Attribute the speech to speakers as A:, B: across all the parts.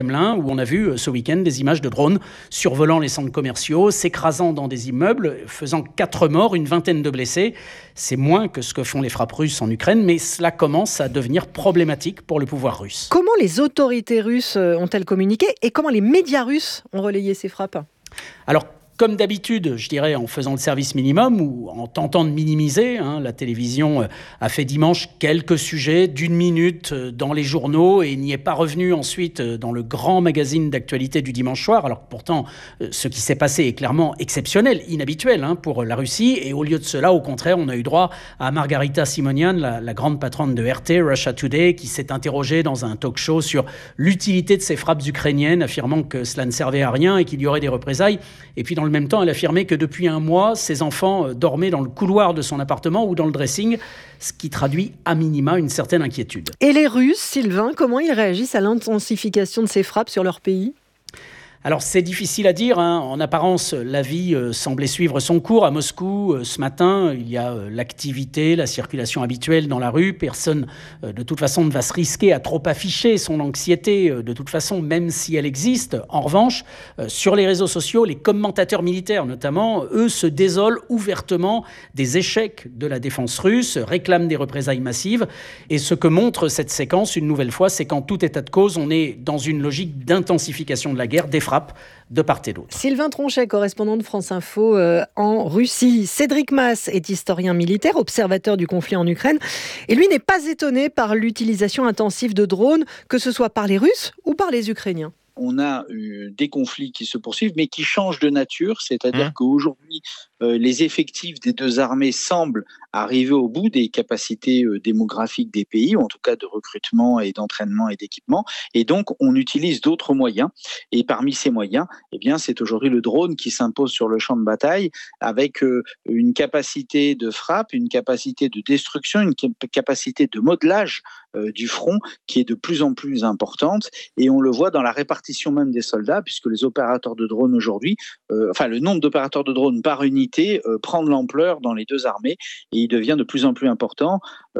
A: Kremlin, où on a vu ce week-end des images de drones survolant les centres commerciaux, s'écrasant dans des immeubles, faisant 4 morts, une vingtaine de blessés. C'est moins que ce que font les frappes russes en Ukraine, mais cela commence à devenir problématique pour le pouvoir russe.
B: Comment les autorités russes ont-elles communiqué et comment les médias russes ont relayé ces frappes ?
A: Alors, comme d'habitude, je dirais, en faisant le service minimum ou en tentant de minimiser, la télévision a fait dimanche quelques sujets d'1 minute dans les journaux et n'y est pas revenu ensuite dans le grand magazine d'actualité du dimanche soir. Alors pourtant, ce qui s'est passé est clairement exceptionnel, inhabituel pour la Russie. Et au lieu de cela, au contraire, on a eu droit à Margarita Simonian, la grande patronne de RT, Russia Today, qui s'est interrogée dans un talk show sur l'utilité de ces frappes ukrainiennes, affirmant que cela ne servait à rien et qu'il y aurait des représailles. Et puis dans le même temps, elle affirmait que depuis 1 mois, ses enfants dormaient dans le couloir de son appartement ou dans le dressing, ce qui traduit à minima une certaine inquiétude.
B: Et les Russes, Sylvain, comment ils réagissent à l'intensification de ces frappes sur leur pays ?
A: Alors c'est difficile à dire, En apparence, la vie semblait suivre son cours. À Moscou, ce matin, il y a l'activité, la circulation habituelle dans la rue. Personne, de toute façon, ne va se risquer à trop afficher son anxiété, de toute façon, même si elle existe. En revanche, sur les réseaux sociaux, les commentateurs militaires, notamment, eux, se désolent ouvertement des échecs de la défense russe, réclament des représailles massives. Et ce que montre cette séquence, une nouvelle fois, c'est qu'en tout état de cause, on est dans une logique d'intensification de la guerre, des frappes de part et d'autre.
B: Sylvain Tronchet, correspondant de France Info en Russie. Cédric Masse est historien militaire, observateur du conflit en Ukraine. Et lui n'est pas étonné par l'utilisation intensive de drones, que ce soit par les Russes ou par les Ukrainiens.
C: On a eu des conflits qui se poursuivent, mais qui changent de nature. C'est-à-dire qu'aujourd'hui, les effectifs des deux armées semblent arriver au bout des capacités démographiques des pays, ou en tout cas de recrutement et d'entraînement et d'équipement. Et donc, on utilise d'autres moyens. Et parmi ces moyens, c'est aujourd'hui le drone qui s'impose sur le champ de bataille, avec une capacité de frappe, une capacité de destruction, une capacité de modelage du front qui est de plus en plus importante. Et on le voit dans la répartition même des soldats, puisque les opérateurs de drones aujourd'hui, le nombre d'opérateurs de drones par unité prend de l'ampleur dans les deux armées et il devient de plus en plus important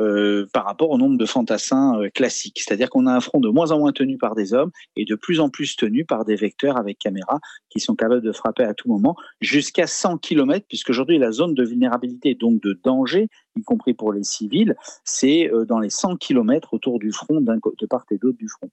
C: par rapport au nombre de fantassins classiques. C'est-à-dire qu'on a un front de moins en moins tenu par des hommes et de plus en plus tenu par des vecteurs avec caméra qui sont capables de frapper à tout moment jusqu'à 100 km, puisqu'aujourd'hui la zone de vulnérabilité, donc de danger, y compris pour les civils, c'est dans les 100 km autour du front, de part et d'autre du front.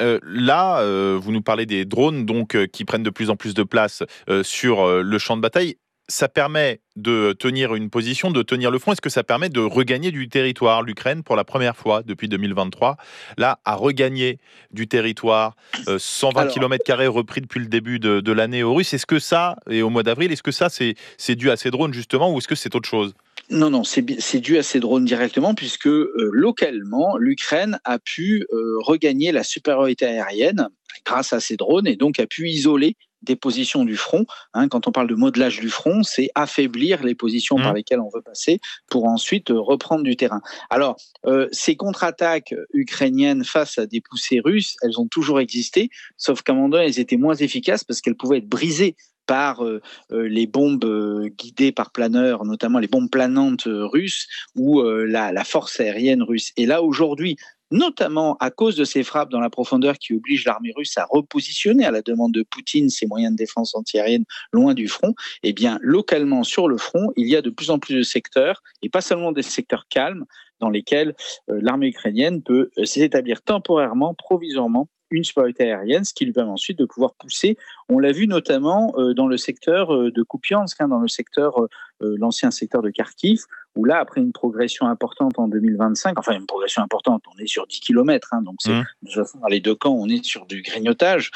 D: Vous nous parlez des drones qui prennent de plus en plus de place sur le champ de bataille. Ça permet de tenir une position, de tenir le front. Est-ce que ça permet de regagner du territoire ? L'Ukraine, pour la première fois depuis 2023, là, a regagné du territoire, 120 km² repris depuis le début de l'année aux Russes. Est-ce que ça, et au mois d'avril, est-ce que ça, c'est dû à ces drones justement, ou est-ce que c'est autre chose ?
C: Non, c'est dû à ces drones directement, puisque localement, l'Ukraine a pu regagner la supériorité aérienne grâce à ces drones et donc a pu isoler des positions du front. Quand on parle de modelage du front, c'est affaiblir les positions par lesquelles on veut passer pour ensuite reprendre du terrain. Alors, ces contre-attaques ukrainiennes face à des poussées russes, elles ont toujours existé, sauf qu'à un moment donné, elles étaient moins efficaces parce qu'elles pouvaient être brisées par les bombes guidées par planeurs, notamment les bombes planantes russes ou la force aérienne russe. Et là, aujourd'hui, notamment à cause de ces frappes dans la profondeur qui obligent l'armée russe à repositionner à la demande de Poutine ses moyens de défense antiaérienne loin du front, localement sur le front, il y a de plus en plus de secteurs, et pas seulement des secteurs calmes, dans lesquels l'armée ukrainienne peut s'établir temporairement, provisoirement, une supériorité aérienne, ce qui lui permet ensuite de pouvoir pousser. On l'a vu notamment dans le secteur de Kupiansk, dans le secteur, l'ancien secteur de Kharkiv, où là, après une progression importante en 2025, une progression importante, on est sur 10 km, donc c'est, de toute façon, dans les deux camps, on est sur du grignotage,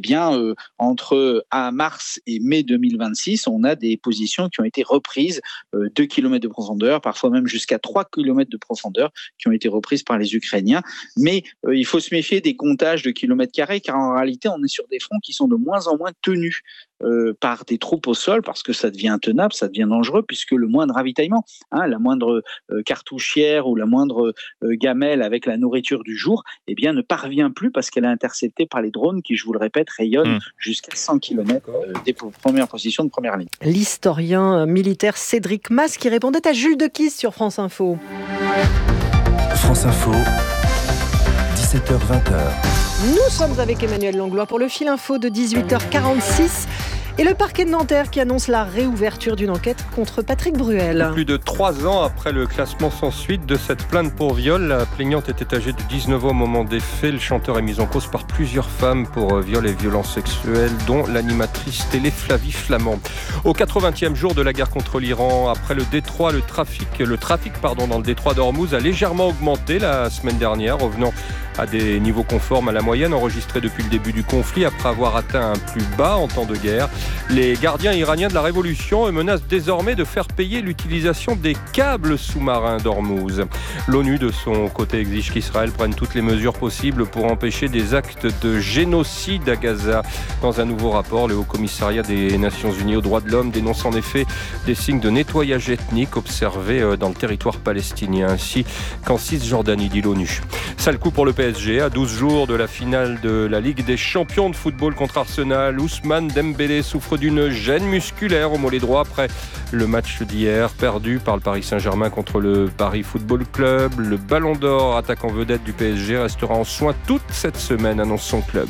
C: entre mars et mai 2026, on a des positions qui ont été reprises, 2 km de profondeur, parfois même jusqu'à 3 km de profondeur, qui ont été reprises par les Ukrainiens. Mais il faut se méfier des comptages de kilomètres carrés, car en réalité, on est sur des fronts qui sont de moins en moins tenus par des troupes au sol, parce que ça devient intenable, ça devient dangereux, puisque le moindre ravitaillement, la moindre cartouchière ou la moindre gamelle avec la nourriture du jour, ne parvient plus parce qu'elle est interceptée par les drones qui, je vous le répète, rayonnent jusqu'à 100 km des premières positions de première ligne.
B: L'historien militaire Cédric Masse qui répondait à Jules Dequisse sur France Info.
E: France Info, 17h-20h.
B: Nous sommes avec Emmanuel Langlois pour le fil info de 18h46. Et le parquet de Nanterre qui annonce la réouverture d'une enquête contre Patrick Bruel.
E: Plus de 3 ans après le classement sans suite de cette plainte pour viol, la plaignante était âgée de 19 ans au moment des faits. Le chanteur est mis en cause par plusieurs femmes pour viol et violences sexuelles, dont l'animatrice télé Flavie Flamand. Au 80e jour de la guerre contre l'Iran, après le détroit, le trafic dans le détroit d'Ormuz a légèrement augmenté la semaine dernière, revenant à des niveaux conformes à la moyenne enregistrée depuis le début du conflit, après avoir atteint un plus bas en temps de guerre. Les gardiens iraniens de la révolution menacent désormais de faire payer l'utilisation des câbles sous-marins d'Ormuz. L'ONU, de son côté, exige qu'Israël prenne toutes les mesures possibles pour empêcher des actes de génocide à Gaza. Dans un nouveau rapport, le Haut-Commissariat des Nations Unies aux droits de l'homme dénonce en effet des signes de nettoyage ethnique observés dans le territoire palestinien, ainsi qu'en Cisjordanie, dit l'ONU. Sale coup pour le PSG, à 12 jours de la finale de la Ligue des champions de football contre Arsenal. Ousmane Dembélé souffre d'une gêne musculaire au mollet droit après le match d'hier perdu par le Paris Saint-Germain contre le Paris Football Club. Le Ballon d'Or, attaquant vedette du PSG, restera en soins toute cette semaine, annonce son club.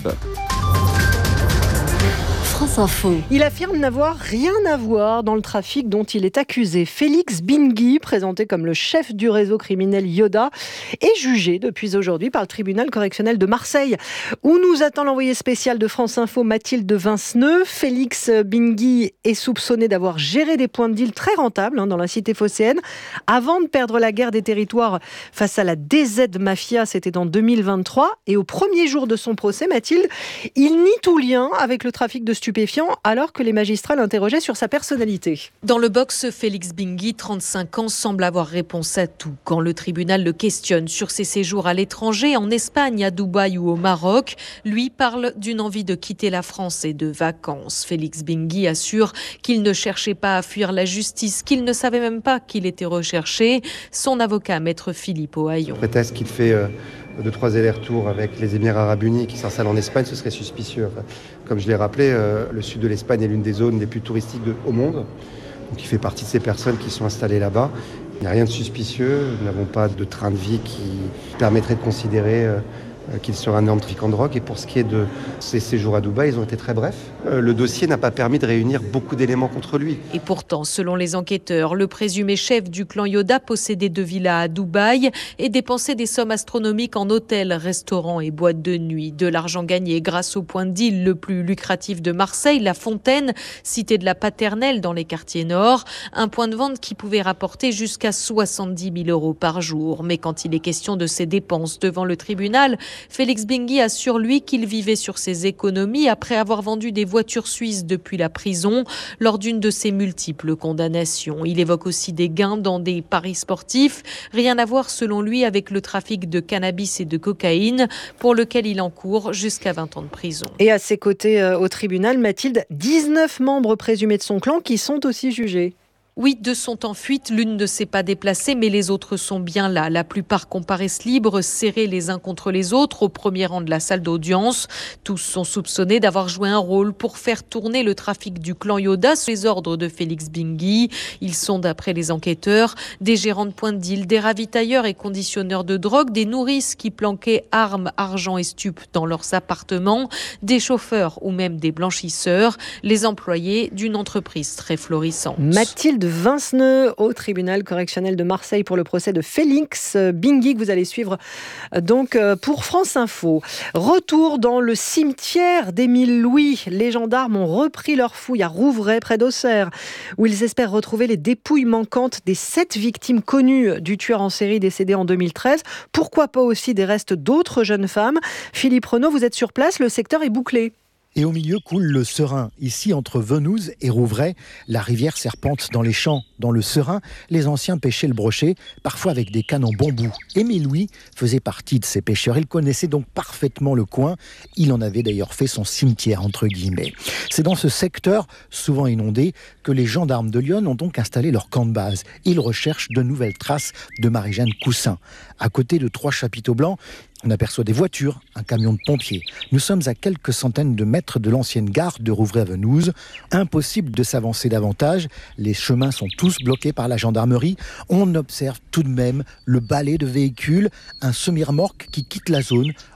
B: France Info. Il affirme n'avoir rien à voir dans le trafic dont il est accusé. Félix Bingui, présenté comme le chef du réseau criminel Yoda, est jugé depuis aujourd'hui par le tribunal correctionnel de Marseille, où nous attend l'envoyé spécial de France Info Mathilde Vinceneux. Félix Bingui est soupçonné d'avoir géré des points de deal très rentables dans la cité phocéenne avant de perdre la guerre des territoires face à la DZ Mafia, c'était en 2023. Et au premier jour de son procès, Mathilde, il nie tout lien avec le trafic de stupéfiants alors que les magistrats l'interrogeaient sur sa personnalité.
F: Dans le box, Félix Bingui, 35 ans, semble avoir réponse à tout. Quand le tribunal le questionne sur ses séjours à l'étranger, en Espagne, à Dubaï ou au Maroc, lui parle d'une envie de quitter la France et de vacances. Félix Bingui assure qu'il ne cherchait pas à fuir la justice, qu'il ne savait même pas qu'il était recherché. Son avocat, maître Philippe Ohaillon.
G: Prétexte qu'il fait 2-3 allers-retours avec les Émirats Arabes Unis qui s'installent en Espagne, ce serait suspicieux. Enfin, comme je l'ai rappelé, le sud de l'Espagne est l'une des zones les plus touristiques au monde. Donc il fait partie de ces personnes qui sont installées là-bas. Il n'y a rien de suspicieux, nous n'avons pas de train de vie qui permettrait de considérer qu'il serait un énorme trafiquant de drogue. Et pour ce qui est de ses séjours à Dubaï, ils ont été très brefs. Le dossier n'a pas permis de réunir beaucoup d'éléments contre lui.
F: Et pourtant, selon les enquêteurs, le présumé chef du clan Yoda possédait 2 villas à Dubaï et dépensait des sommes astronomiques en hôtels, restaurants et boîtes de nuit. De l'argent gagné grâce au point de deal le plus lucratif de Marseille, La Fontaine, cité de la Paternelle dans les quartiers nord. Un point de vente qui pouvait rapporter jusqu'à 70 000 € par jour. Mais quand il est question de ses dépenses devant le tribunal, Félix Bingui assure lui qu'il vivait sur ses économies après avoir vendu des voitures suisses depuis la prison lors d'une de ses multiples condamnations. Il évoque aussi des gains dans des paris sportifs, rien à voir selon lui avec le trafic de cannabis et de cocaïne pour lequel il encourt jusqu'à 20 ans de prison.
B: Et à ses côtés au tribunal, Mathilde, 19 membres présumés de son clan qui sont aussi jugés.
F: Oui, 2 sont en fuite, l'une ne s'est pas déplacée, mais les autres sont bien là. La plupart comparaissent libres, serrés les uns contre les autres, au premier rang de la salle d'audience. Tous sont soupçonnés d'avoir joué un rôle pour faire tourner le trafic du clan Yoda sous les ordres de Félix Bingui. Ils sont, d'après les enquêteurs, des gérants de points de deal, des ravitailleurs et conditionneurs de drogue, des nourrices qui planquaient armes, argent et stupes dans leurs appartements, des chauffeurs ou même des blanchisseurs, les employés d'une entreprise très florissante.
B: Mathilde Vinceneux au tribunal correctionnel de Marseille pour le procès de Félix Bingui que vous allez suivre donc pour France Info. Retour dans le cimetière d'Émile Louis. Les gendarmes ont repris leur fouille à Rouvray près d'Auxerre où ils espèrent retrouver les dépouilles manquantes des 7 victimes connues du tueur en série décédé en 2013. Pourquoi pas aussi des restes d'autres jeunes femmes. Philippe Renaud, vous êtes sur place, le secteur est bouclé.
H: Et au milieu coule le Serein. Ici, entre Venouze et Rouvray, la rivière serpente dans les champs. Dans le Serein, les anciens pêchaient le brochet, parfois avec des cannes en bambou. Émile Louis faisait partie de ces pêcheurs. Il connaissait donc parfaitement le coin. Il en avait d'ailleurs fait son cimetière, entre guillemets. C'est dans ce secteur, souvent inondé, que les gendarmes de Lyon ont donc installé leur camp de base. Ils recherchent de nouvelles traces de Marie-Jeanne Coussin. À côté de 3 chapiteaux blancs, on aperçoit des voitures, un camion de pompiers. Nous sommes à quelques centaines de mètres de l'ancienne gare de Rouvray-à-Venouze. Impossible de s'avancer davantage. Les chemins sont tous bloqués par la gendarmerie. On observe tout de même le balai de véhicules, un semi-remorque qui quitte la zone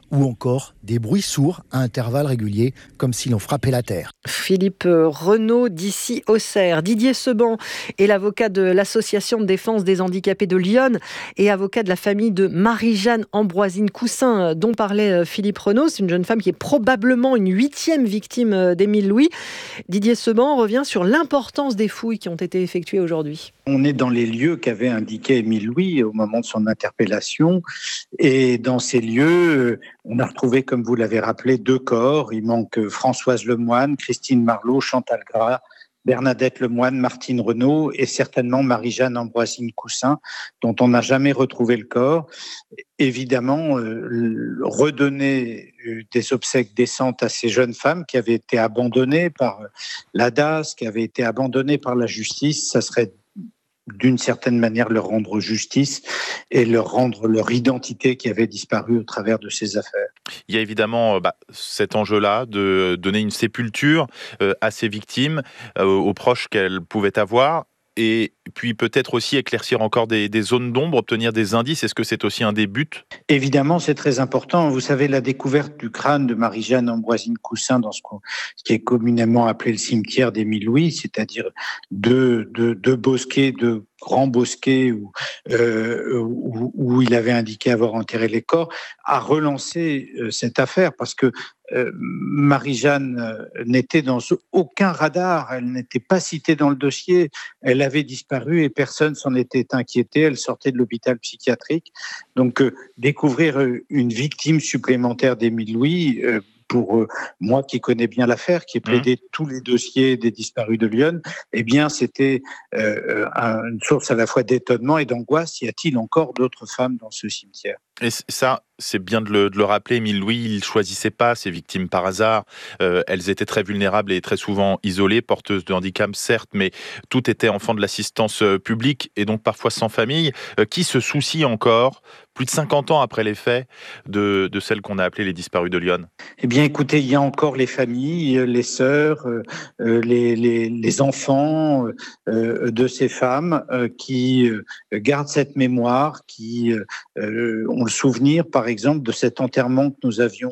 H: ou encore des bruits sourds à intervalles réguliers, comme si l'on frappait la terre.
B: Philippe Renaud d'ici Auxerre. Didier Seban est l'avocat de l'Association de défense des handicapés de Lyon et avocat de la famille de Marie-Jeanne Ambroisine Coussin, dont parlait Philippe Renaud. C'est une jeune femme qui est probablement une 8e victime d'Émile Louis. Didier Seban revient sur l'importance des fouilles qui ont été effectuées aujourd'hui.
I: On est dans les lieux qu'avait indiqué Émile Louis au moment de son interpellation. Et dans ces lieux, on a retrouvé, comme vous l'avez rappelé, 2 corps. Il manque Françoise Lemoine, Christine Marlot, Chantal Gras, Bernadette Lemoine, Martine Renaud et certainement Marie-Jeanne Ambroisine Coussin, dont on n'a jamais retrouvé le corps. Évidemment, redonner des obsèques décentes à ces jeunes femmes qui avaient été abandonnées par la DAS, qui avaient été abandonnées par la justice, ça serait d'une certaine manière leur rendre justice et leur rendre leur identité qui avait disparu au travers de ces affaires.
D: Il y a évidemment cet enjeu-là de donner une sépulture à ces victimes, aux proches qu'elles pouvaient avoir, et puis peut-être aussi éclaircir encore des zones d'ombre, obtenir des indices. Est-ce que c'est aussi un des buts ?
I: Évidemment, c'est très important. Vous savez, la découverte du crâne de Marie-Jeanne Ambroisine Coussin dans ce qui est communément appelé le cimetière d'Émile Louis, c'est-à-dire deux bosquets, de grands bosquets où il avait indiqué avoir enterré les corps, a relancé cette affaire parce que Marie-Jeanne n'était dans aucun radar, elle n'était pas citée dans le dossier, elle avait disparu et personne s'en était inquiété, elle sortait de l'hôpital psychiatrique. Donc découvrir une victime supplémentaire d'Émile Louis, pour moi qui connais bien l'affaire, qui ai plaidé tous les dossiers des disparus de Lyon, eh bien c'était une source à la fois d'étonnement et d'angoisse. Y a-t-il encore d'autres femmes dans ce cimetière ?
D: Et ça, c'est bien de le rappeler, Émile Louis, il ne choisissait pas ses victimes par hasard. Elles étaient très vulnérables et très souvent isolées, porteuses de handicap, certes, mais toutes étaient enfants de l'assistance publique et donc parfois sans famille. Qui se soucie encore, plus de 50 ans après les faits, de celles qu'on a appelées les disparus de Lyon ?
I: Eh bien, écoutez, il y a encore les familles, les sœurs, les enfants de ces femmes qui gardent cette mémoire, qui ont le souvenir, par exemple, de cet enterrement que nous avions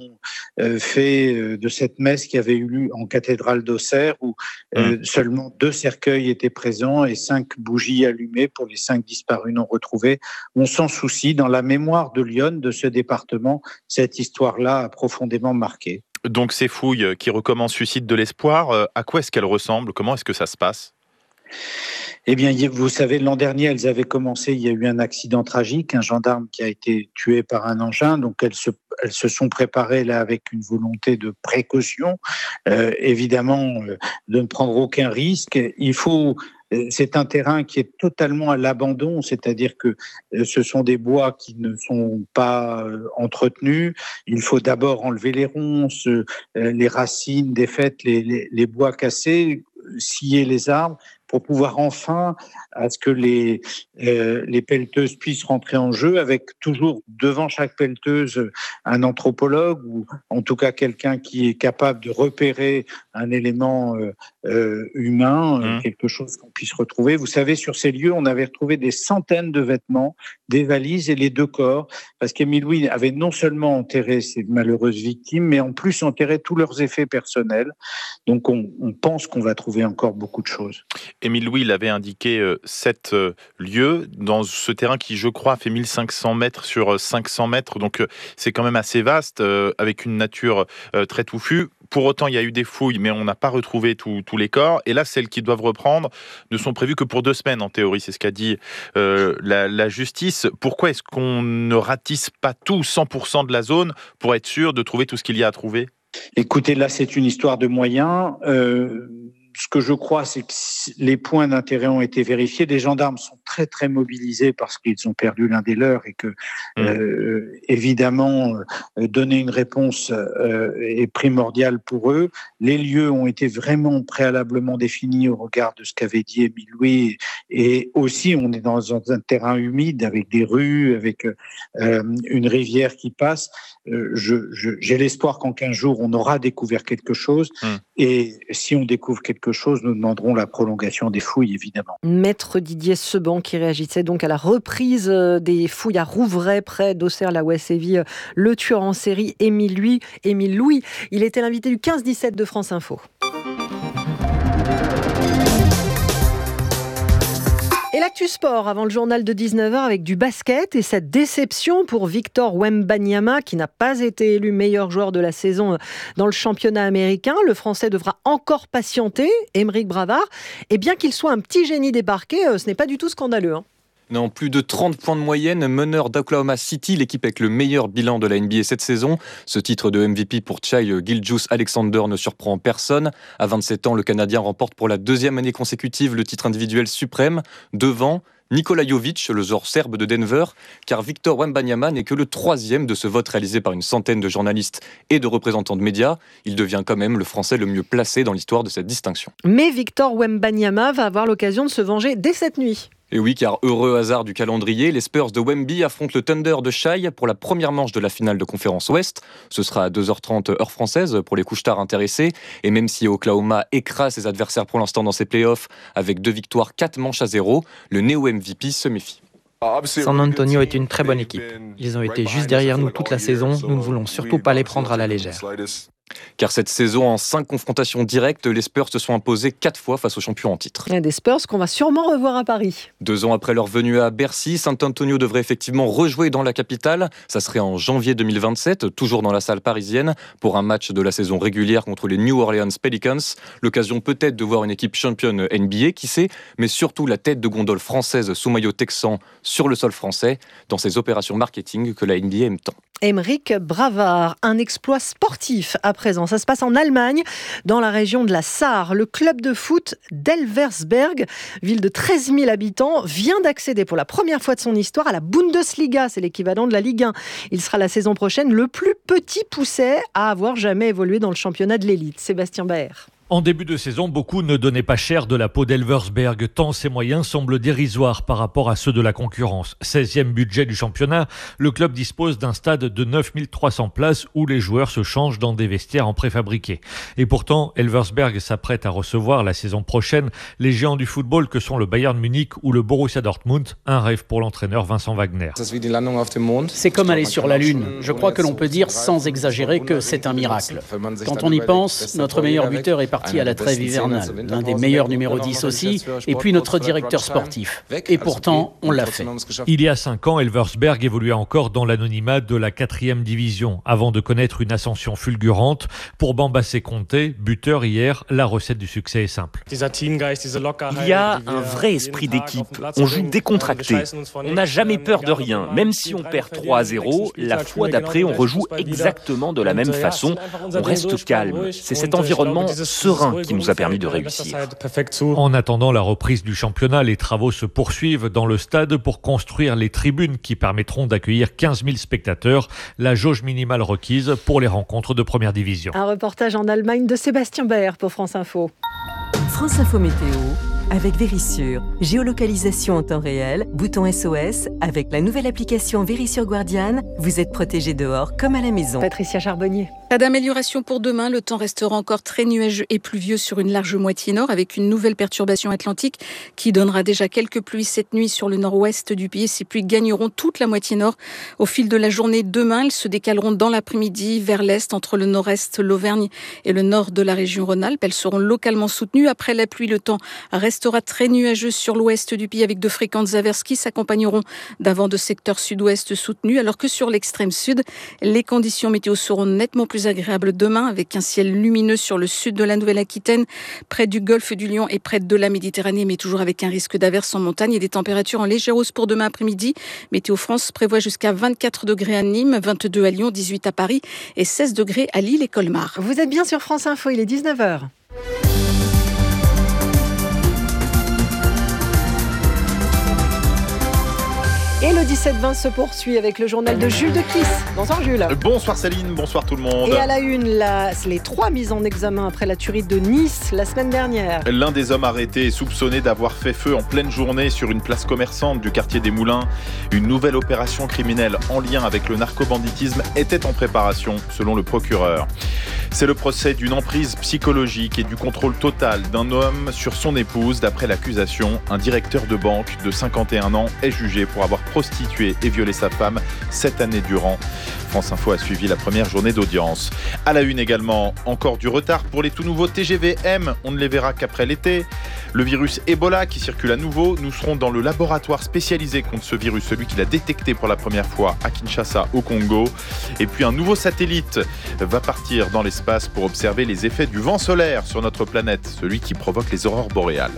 I: fait, de cette messe qui avait eu lieu en cathédrale d'Auxerre, où seulement 2 cercueils étaient présents et 5 bougies allumées pour les 5 disparus non retrouvés. On s'en soucie. Dans la mémoire de Lyon, de ce département, cette histoire-là a profondément marqué.
D: Donc ces fouilles qui recommencent suscitent de l'espoir. À quoi est-ce qu'elles ressemblent ? Comment est-ce que ça se passe ?
I: Eh bien, vous savez, l'an dernier, elles avaient commencé, il y a eu un accident tragique, un gendarme qui a été tué par un engin, donc elles se sont préparées là avec une volonté de précaution, évidemment de ne prendre aucun risque. C'est un terrain qui est totalement à l'abandon, c'est-à-dire que ce sont des bois qui ne sont pas entretenus. Il faut d'abord enlever les ronces, les racines défaites, les bois cassés, scier les arbres pour pouvoir enfin à ce que les pelleteuses puissent rentrer en jeu, avec toujours devant chaque pelleteuse un anthropologue ou en tout cas quelqu'un qui est capable de repérer un élément humain, quelque chose qu'on puisse retrouver. Vous savez, sur ces lieux, on avait retrouvé des centaines de vêtements, des valises et les 2 corps, parce qu'Émile Louis avait non seulement enterré ces malheureuses victimes, mais en plus enterré tous leurs effets personnels. Donc on pense qu'on va trouver encore beaucoup de choses.
D: Émile Louis, il avait indiqué 7 lieux dans ce terrain qui, je crois, fait 1500 mètres sur 500 mètres. Donc, c'est quand même assez vaste, avec une nature très touffue. Pour autant, il y a eu des fouilles, mais on n'a pas retrouvé tous les corps. Et là, celles qui doivent reprendre ne sont prévues que pour 2 semaines, en théorie. C'est ce qu'a dit la justice. Pourquoi est-ce qu'on ne ratisse pas tout, 100% de la zone, pour être sûr de trouver tout ce qu'il y a à trouver ?
I: Écoutez, là, c'est une histoire de moyens. Ce que je crois, c'est que les points d'intérêt ont été vérifiés. Les gendarmes sont très, très mobilisés parce qu'ils ont perdu l'un des leurs et que, évidemment, donner une réponse est primordial pour eux. Les lieux ont été vraiment préalablement définis au regard de ce qu'avait dit Émile Louis. Et aussi, on est dans un terrain humide avec des rues, avec une rivière qui passe. J'ai l'espoir qu'en 15 jours, on aura découvert quelque chose. Et si on découvre quelque chose, nous demanderons la prolongation des fouilles, évidemment.
B: Maître Didier Seban qui réagissait donc à la reprise des fouilles à Rouvray, près d'Auxerre-la-Ouest séville le tueur en série Émile Louis. Il était l'invité du 15-17 de France Info. Et l'actu sport avant le journal de 19h avec du basket et cette déception pour Victor Wembanyama qui n'a pas été élu meilleur joueur de la saison dans le championnat américain. Le Français devra encore patienter, Émeric Bravard. Et bien qu'il soit un petit génie débarqué, ce n'est pas du tout scandaleux.
J: Non, plus de 30 points de moyenne, meneur d'Oklahoma City, l'équipe avec le meilleur bilan de la NBA cette saison. Ce titre de MVP pour Shai Gilgeous-Alexander ne surprend personne. À 27 ans, le Canadien remporte pour la deuxième année consécutive le titre individuel suprême, devant Nikola Jovic, le joueur serbe de Denver, car Victor Wembanyama n'est que le troisième de ce vote réalisé par une centaine de journalistes et de représentants de médias. Il devient quand même le Français le mieux placé dans l'histoire de cette distinction.
B: Mais Victor Wembanyama va avoir l'occasion de se venger dès cette nuit.
J: Et oui, car heureux hasard du calendrier, les Spurs de Wemby affrontent le Thunder de Shai pour la première manche de la finale de conférence Ouest. Ce sera à 2h30 heure française pour les couche-tard intéressés. Et même si Oklahoma écrase ses adversaires pour l'instant dans ses playoffs avec 2 victoires, 4 manches à 0, le néo-MVP se méfie.
K: San Antonio est une très bonne équipe. Ils ont été juste derrière nous toute la saison. Nous ne voulons surtout pas les prendre à la légère.
J: Car cette saison, en 5 confrontations directes, les Spurs se sont imposés 4 fois face aux champions en titre.
B: Des Spurs qu'on va sûrement revoir à Paris.
J: 2 ans après leur venue à Bercy, San Antonio devrait effectivement rejouer dans la capitale. Ça serait en janvier 2027, toujours dans la salle parisienne, pour un match de la saison régulière contre les New Orleans Pelicans. L'occasion peut-être de voir une équipe championne NBA, qui sait, mais surtout la tête de gondole française sous maillot texan sur le sol français, dans ces opérations marketing que la NBA aime tant.
B: Émeric Bravard, un exploit sportif à présent. Ça se passe en Allemagne, dans la région de la Sarre. Le club de foot d'Elversberg, ville de 13 000 habitants, vient d'accéder pour la première fois de son histoire à la Bundesliga. C'est l'équivalent de la Ligue 1. Il sera la saison prochaine le plus petit pousset à avoir jamais évolué dans le championnat de l'élite. Sébastien Baer.
L: En début de saison, beaucoup ne donnaient pas cher de la peau d'Elversberg, tant ses moyens semblent dérisoires par rapport à ceux de la concurrence. 16e budget du championnat, le club dispose d'un stade de 9300 places où les joueurs se changent dans des vestiaires en préfabriqué. Et pourtant, Elversberg s'apprête à recevoir la saison prochaine les géants du football que sont le Bayern Munich ou le Borussia Dortmund, un rêve pour l'entraîneur Vincent Wagner.
A: C'est comme aller sur la Lune. Je crois que l'on peut dire sans exagérer que c'est un miracle. Quand on y pense, notre meilleur buteur est parti à la trêve hivernale, l'un des meilleurs numéro 10 aussi, et puis notre directeur sportif. Et pourtant, on l'a fait.
L: Il y a 5 ans, Elversberg évoluait encore dans l'anonymat de la 4e division, avant de connaître une ascension fulgurante. Pour Bambassé Conté, buteur hier, la recette du succès est simple.
M: Il y a un vrai esprit d'équipe. On joue décontracté. On n'a jamais peur de rien. Même si on perd 3-0, la fois d'après, on rejoue exactement de la même façon. On reste calme. C'est cet environnement serein qui nous a permis de réussir.
L: En attendant la reprise du championnat, les travaux se poursuivent dans le stade pour construire les tribunes qui permettront d'accueillir 15 000 spectateurs, la jauge minimale requise pour les rencontres de première division.
B: Un reportage en Allemagne de Sébastien Baer pour France Info.
N: France Info Météo avec Vérissure. Géolocalisation en temps réel, bouton SOS. Avec la nouvelle application Vérissure Guardian, vous êtes protégé dehors comme à la maison.
B: Patricia Charbonnier.
O: Pas d'amélioration pour demain. Le temps restera encore très nuageux et pluvieux sur une large moitié nord avec une nouvelle perturbation atlantique qui donnera déjà quelques pluies cette nuit sur le nord-ouest du pays. Ces pluies gagneront toute la moitié nord au fil de la journée. Demain, elles se décaleront dans l'après-midi vers l'est entre le nord-est, l'Auvergne et le nord de la région Rhône-Alpes. Elles seront localement soutenues. Après la pluie, le temps restera très nuageux sur l'ouest du pays avec de fréquentes averses qui s'accompagneront d'un vent de secteur sud-ouest soutenu, alors que sur l'extrême sud, les conditions météo seront nettement plus agréables demain avec un ciel lumineux sur le sud de la Nouvelle-Aquitaine, près du golfe du Lion et près de la Méditerranée, mais toujours avec un risque d'averses en montagne et des températures en légère hausse pour demain après-midi. Météo France prévoit jusqu'à 24 degrés à Nîmes, 22 à Lyon, 18 à Paris et 16 degrés à Lille et Colmar.
B: Vous êtes bien sur France Info, il est 19h. Et le 17-20 se poursuit avec le journal de Jules de Kiss. Bonsoir Jules.
D: Bonsoir Céline, bonsoir tout le monde.
B: Et à la une, les 3 mises en examen après la tuerie de Nice la semaine dernière.
D: L'un des hommes arrêtés est soupçonné d'avoir fait feu en pleine journée sur une place commerçante du quartier des Moulins. Une nouvelle opération criminelle en lien avec le narcobanditisme était en préparation, selon le procureur. C'est le procès d'une emprise psychologique et du contrôle total d'un homme sur son épouse. D'après l'accusation, un directeur de banque de 51 ans est jugé pour avoir prostitué et violé sa femme 7 années durant. France Info a suivi la première journée d'audience. À la une également, encore du retard pour les tout nouveaux TGV-M. On ne les verra qu'après l'été. Le virus Ebola qui circule à nouveau. Nous serons dans le laboratoire spécialisé contre ce virus, celui qui l'a détecté pour la première fois à Kinshasa, au Congo. Et puis un nouveau satellite va partir dans l'espace pour observer les effets du vent solaire sur notre planète, celui qui provoque les aurores boréales.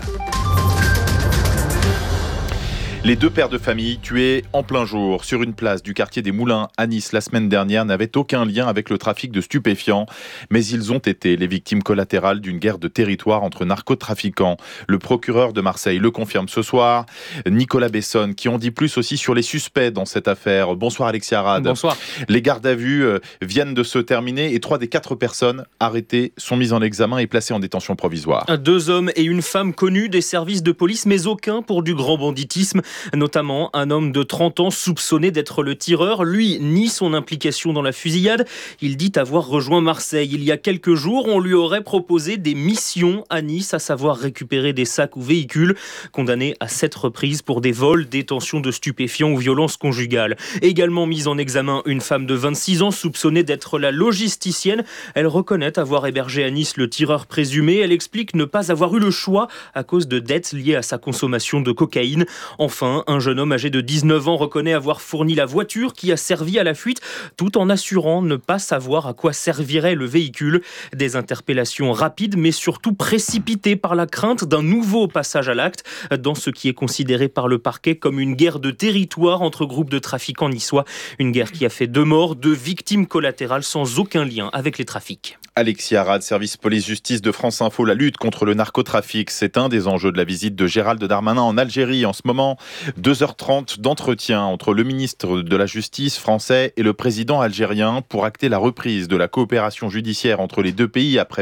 D: Les 2 pères de famille tués en plein jour sur une place du quartier des Moulins à Nice la semaine dernière n'avaient aucun lien avec le trafic de stupéfiants, mais ils ont été les victimes collatérales d'une guerre de territoire entre narcotrafiquants. Le procureur de Marseille le confirme ce soir. Nicolas Besson qui en dit plus aussi sur les suspects dans cette affaire. Bonsoir Alexia Arad.
P: Bonsoir.
D: Les gardes à vue viennent de se terminer et 3 des 4 personnes arrêtées sont mises en examen et placées en détention provisoire.
P: 2 hommes et une femme connus des services de police, mais aucun pour du grand banditisme. Notamment un homme de 30 ans soupçonné d'être le tireur. Lui nie son implication dans la fusillade. Il dit avoir rejoint Marseille il y a quelques jours. On lui aurait proposé des missions à Nice, à savoir récupérer des sacs ou véhicules. Condamné à 7 reprises pour des vols, détention de stupéfiants ou violences conjugales. Également mise en examen une femme de 26 ans soupçonnée d'être la logisticienne. Elle reconnaît avoir hébergé à Nice le tireur présumé. Elle explique ne pas avoir eu le choix à cause de dettes liées à sa consommation de cocaïne. Enfin, un jeune homme âgé de 19 ans reconnaît avoir fourni la voiture qui a servi à la fuite, tout en assurant ne pas savoir à quoi servirait le véhicule. Des interpellations rapides, mais surtout précipitées par la crainte d'un nouveau passage à l'acte, dans ce qui est considéré par le parquet comme une guerre de territoire entre groupes de trafiquants niçois. Une guerre qui a fait 2 morts, 2 victimes collatérales sans aucun lien avec les trafics.
D: Alexia Arad, service police-justice de France Info. La lutte contre le narcotrafic, c'est un des enjeux de la visite de Gérald Darmanin en Algérie en ce moment. 2h30 d'entretien entre le ministre de la Justice français et le président algérien pour acter la reprise de la coopération judiciaire entre les 2 pays après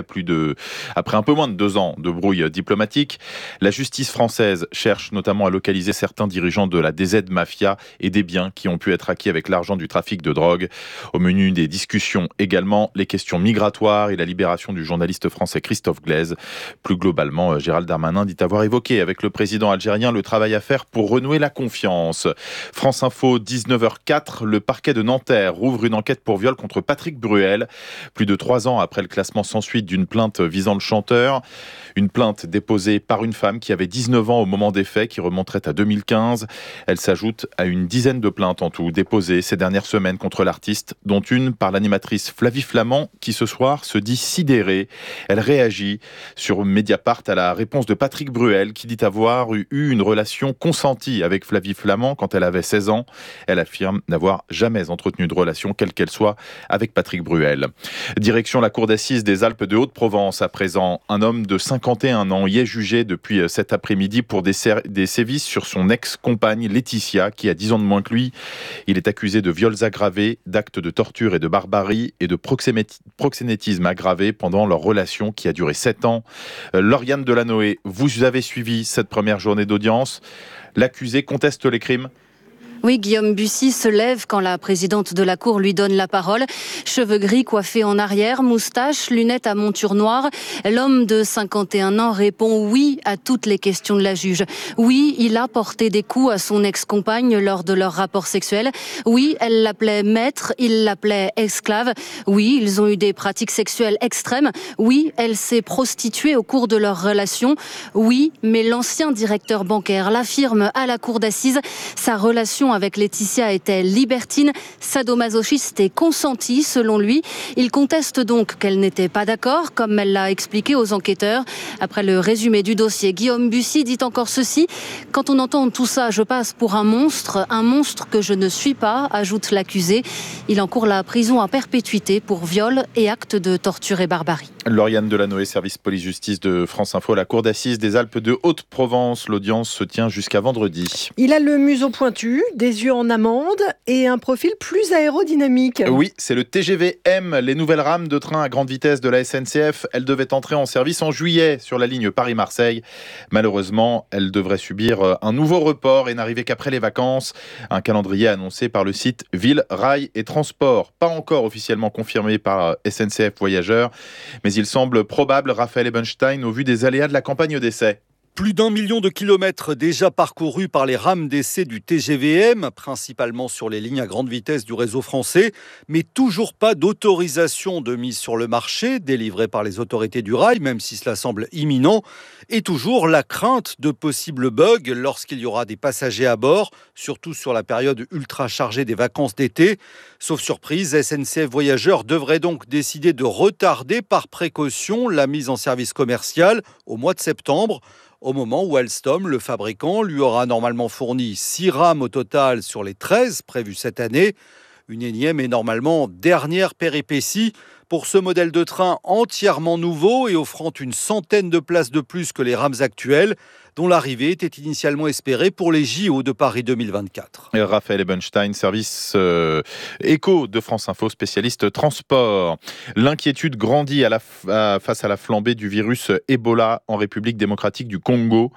D: un peu moins de 2 ans de brouille diplomatique. La justice française cherche notamment à localiser certains dirigeants de la DZ Mafia et des biens qui ont pu être acquis avec l'argent du trafic de drogue. Au menu des discussions également, les questions migratoires et la libération du journaliste français Christophe Glaise. Plus globalement, Gérald Darmanin dit avoir évoqué avec le président algérien le travail à faire pour renouer la confiance. France Info, 19h04, le parquet de Nanterre rouvre une enquête pour viol contre Patrick Bruel. Plus de 3 ans après le classement sans suite d'une plainte visant le chanteur. Une plainte déposée par une femme qui avait 19 ans au moment des faits, qui remonterait à 2015. Elle s'ajoute à une dizaine de plaintes en tout déposées ces dernières semaines contre l'artiste, dont une par l'animatrice Flavie Flamand, qui ce soir se dit sidérée. Elle réagit sur Mediapart à la réponse de Patrick Bruel, qui dit avoir eu une relation consentie avec Flavie Flamand quand elle avait 16 ans. Elle affirme n'avoir jamais entretenu de relation, quelle qu'elle soit, avec Patrick Bruel. Direction la cour d'assises des Alpes de Haute-Provence à présent. Un homme de 51 ans y est jugé depuis cet après-midi pour des sévices sur son ex-compagne Laetitia, qui a 10 ans de moins que lui. Il est accusé de viols aggravés, d'actes de torture et de barbarie et de proxénétisme aggravé pendant leur relation qui a duré 7 ans. Lauriane Delanoë, vous avez suivi cette première journée d'audience. L'accusé conteste les crimes.
Q: Oui, Guillaume Bussy se lève quand la présidente de la Cour lui donne la parole. Cheveux gris coiffés en arrière, moustache, lunettes à monture noire. L'homme de 51 ans répond oui à toutes les questions de la juge. Oui, il a porté des coups à son ex-compagne lors de leur rapport sexuel. Oui, elle l'appelait maître, il l'appelait esclave. Oui, ils ont eu des pratiques sexuelles extrêmes. Oui, elle s'est prostituée au cours de leur relation. Oui, mais l'ancien directeur bancaire l'affirme à la cour d'assises. Sa relation avec Laetitia était libertine, sadomasochiste et consentie selon lui. Il conteste donc qu'elle n'était pas d'accord, comme elle l'a expliqué aux enquêteurs. Après le résumé du dossier, Guillaume Bussy dit encore ceci. « Quand on entend tout ça, je passe pour un monstre que je ne suis pas », ajoute l'accusé. Il encourt la prison à perpétuité pour viol et actes de torture et barbarie.
D: Lauriane Delanoë, service police-justice de France Info, la cour d'assises des Alpes de Haute-Provence. L'audience se tient jusqu'à vendredi.
B: Il a le museau pointu, des yeux en amande et un profil plus aérodynamique.
D: Oui, c'est le TGV M, les nouvelles rames de train à grande vitesse de la SNCF. Elles devaient entrer en service en juillet sur la ligne Paris-Marseille. Malheureusement, elles devraient subir un nouveau report et n'arriver qu'après les vacances. Un calendrier annoncé par le site Ville, Rail et Transport. Pas encore officiellement confirmé par SNCF Voyageurs, mais il semble probable, Raphaël Ebenstein, au vu des aléas de la campagne d'essai.
R: Plus d'1 million de kilomètres déjà parcourus par les rames d'essai du TGVM, principalement sur les lignes à grande vitesse du réseau français, mais toujours pas d'autorisation de mise sur le marché délivrée par les autorités du rail, même si cela semble imminent, et toujours la crainte de possibles bugs lorsqu'il y aura des passagers à bord, surtout sur la période ultra chargée des vacances d'été. Sauf surprise, SNCF Voyageurs devrait donc décider de retarder par précaution la mise en service commercial au mois de septembre, au moment où Alstom, le fabricant, lui aura normalement fourni 6 rames au total sur les 13 prévues cette année. Une énième et normalement dernière péripétie pour ce modèle de train entièrement nouveau et offrant une centaine de places de plus que les rames actuelles, dont l'arrivée était initialement espérée pour les JO de Paris 2024.
D: Et Raphaël Ebenstein, service éco de France Info, spécialiste transport. L'inquiétude grandit face à la flambée du virus Ebola en République démocratique du Congo.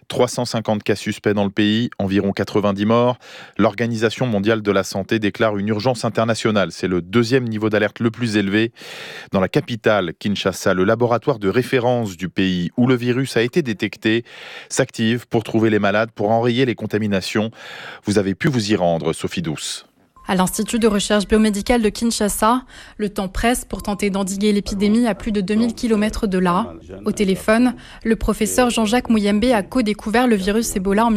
D: 350 cas suspects dans le pays, environ 90 morts. L'Organisation mondiale de la santé déclare une urgence internationale. C'est le 2e niveau d'alerte le plus élevé. Dans la capitale, Kinshasa, le laboratoire de référence du pays où le virus a été détecté s'active pour trouver les malades, pour enrayer les contaminations. Vous avez pu vous y rendre, Sophie Douce.
S: À l'Institut de recherche biomédicale de Kinshasa, le temps presse pour tenter d'endiguer l'épidémie à plus de 2000 km de là. Au téléphone, le professeur Jean-Jacques Mouyembe a co-découvert le virus Ebola en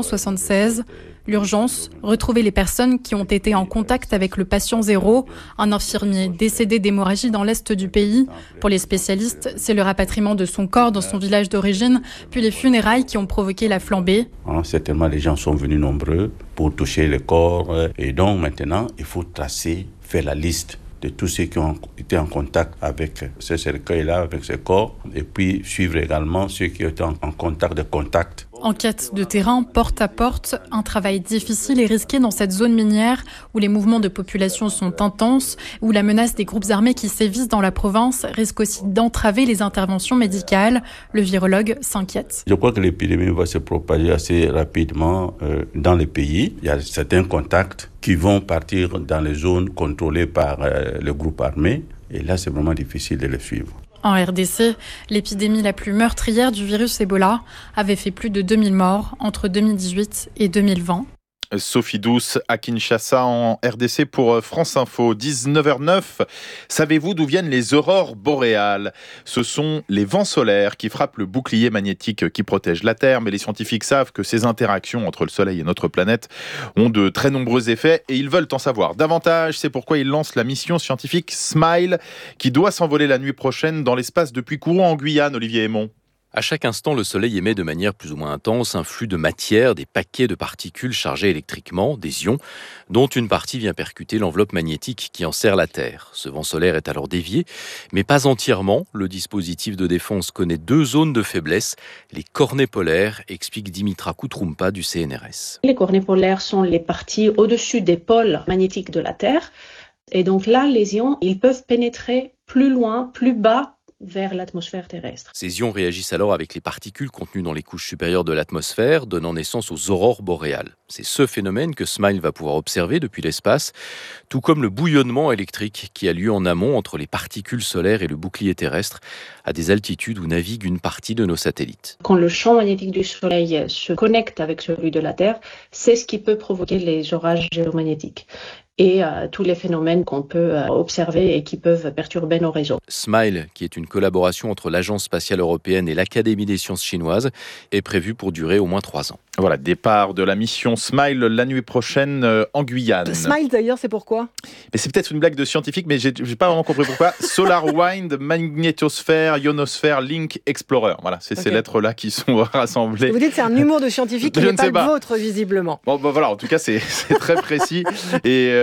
S: 1976. L'urgence, retrouver les personnes qui ont été en contact avec le patient zéro, un infirmier décédé d'hémorragie dans l'est du pays. Pour les spécialistes, c'est le rapatriement de son corps dans son village d'origine, puis les funérailles qui ont provoqué la flambée.
T: Certainement, les gens sont venus nombreux pour toucher le corps. Et donc maintenant, il faut tracer, faire la liste de tous ceux qui ont été en contact avec ce cercueil-là, avec ce corps, et puis suivre également ceux qui étaient en contact de contact.
S: Enquête de terrain, porte à porte, un travail difficile et risqué dans cette zone minière où les mouvements de population sont intenses, où la menace des groupes armés qui sévissent dans la province risque aussi d'entraver les interventions médicales. Le virologue s'inquiète.
T: Je crois que l'épidémie va se propager assez rapidement dans le pays. Il y a certains contacts qui vont partir dans les zones contrôlées par le groupe armé. Et là, c'est vraiment difficile de les suivre.
S: En RDC, l'épidémie la plus meurtrière du virus Ebola avait fait plus de 2000 morts entre 2018 et 2020.
D: Sophie Douce à Kinshasa en RDC pour France Info, 19h09. Savez-vous d'où viennent les aurores boréales ? Ce sont les vents solaires qui frappent le bouclier magnétique qui protège la Terre, mais les scientifiques savent que ces interactions entre le Soleil et notre planète ont de très nombreux effets et ils veulent en savoir davantage. C'est pourquoi ils lancent la mission scientifique SMILE qui doit s'envoler la nuit prochaine dans l'espace depuis Kourou en Guyane, Olivier Aymon.
J: À chaque instant, le Soleil émet de manière plus ou moins intense un flux de matière, des paquets de particules chargées électriquement, des ions, dont une partie vient percuter l'enveloppe magnétique qui enserre la Terre. Ce vent solaire est alors dévié, mais pas entièrement. Le dispositif de défense connaît 2 zones de faiblesse, les cornets polaires, explique Dimitra Koutroumpa du CNRS.
U: Les cornets polaires sont les parties au-dessus des pôles magnétiques de la Terre. Et donc là, les ions, ils peuvent pénétrer plus loin, plus bas, vers l'atmosphère terrestre.
J: Ces ions réagissent alors avec les particules contenues dans les couches supérieures de l'atmosphère, donnant naissance aux aurores boréales. C'est ce phénomène que SMILE va pouvoir observer depuis l'espace, tout comme le bouillonnement électrique qui a lieu en amont entre les particules solaires et le bouclier terrestre, à des altitudes où navigue une partie de nos satellites.
U: Quand le champ magnétique du Soleil se connecte avec celui de la Terre, c'est ce qui peut provoquer les orages géomagnétiques et tous les phénomènes qu'on peut observer et qui peuvent perturber nos réseaux.
J: SMILE, qui est une collaboration entre l'Agence spatiale européenne et l'Académie des sciences chinoises, est prévu pour durer au moins 3 ans.
D: Voilà, départ de la mission SMILE la nuit prochaine en Guyane.
B: SMILE d'ailleurs, c'est pourquoi ?
D: Mais c'est peut-être une blague de scientifique, mais j'ai pas vraiment compris pourquoi. Solar Wind, Magnétosphère, Ionosphère, Link, Explorer. Voilà, c'est ces lettres-là qui sont rassemblées.
B: Vous dites que c'est un humour de scientifique qui n'est pas le vôtre, visiblement.
D: Bon, voilà, en tout cas, c'est très précis. Et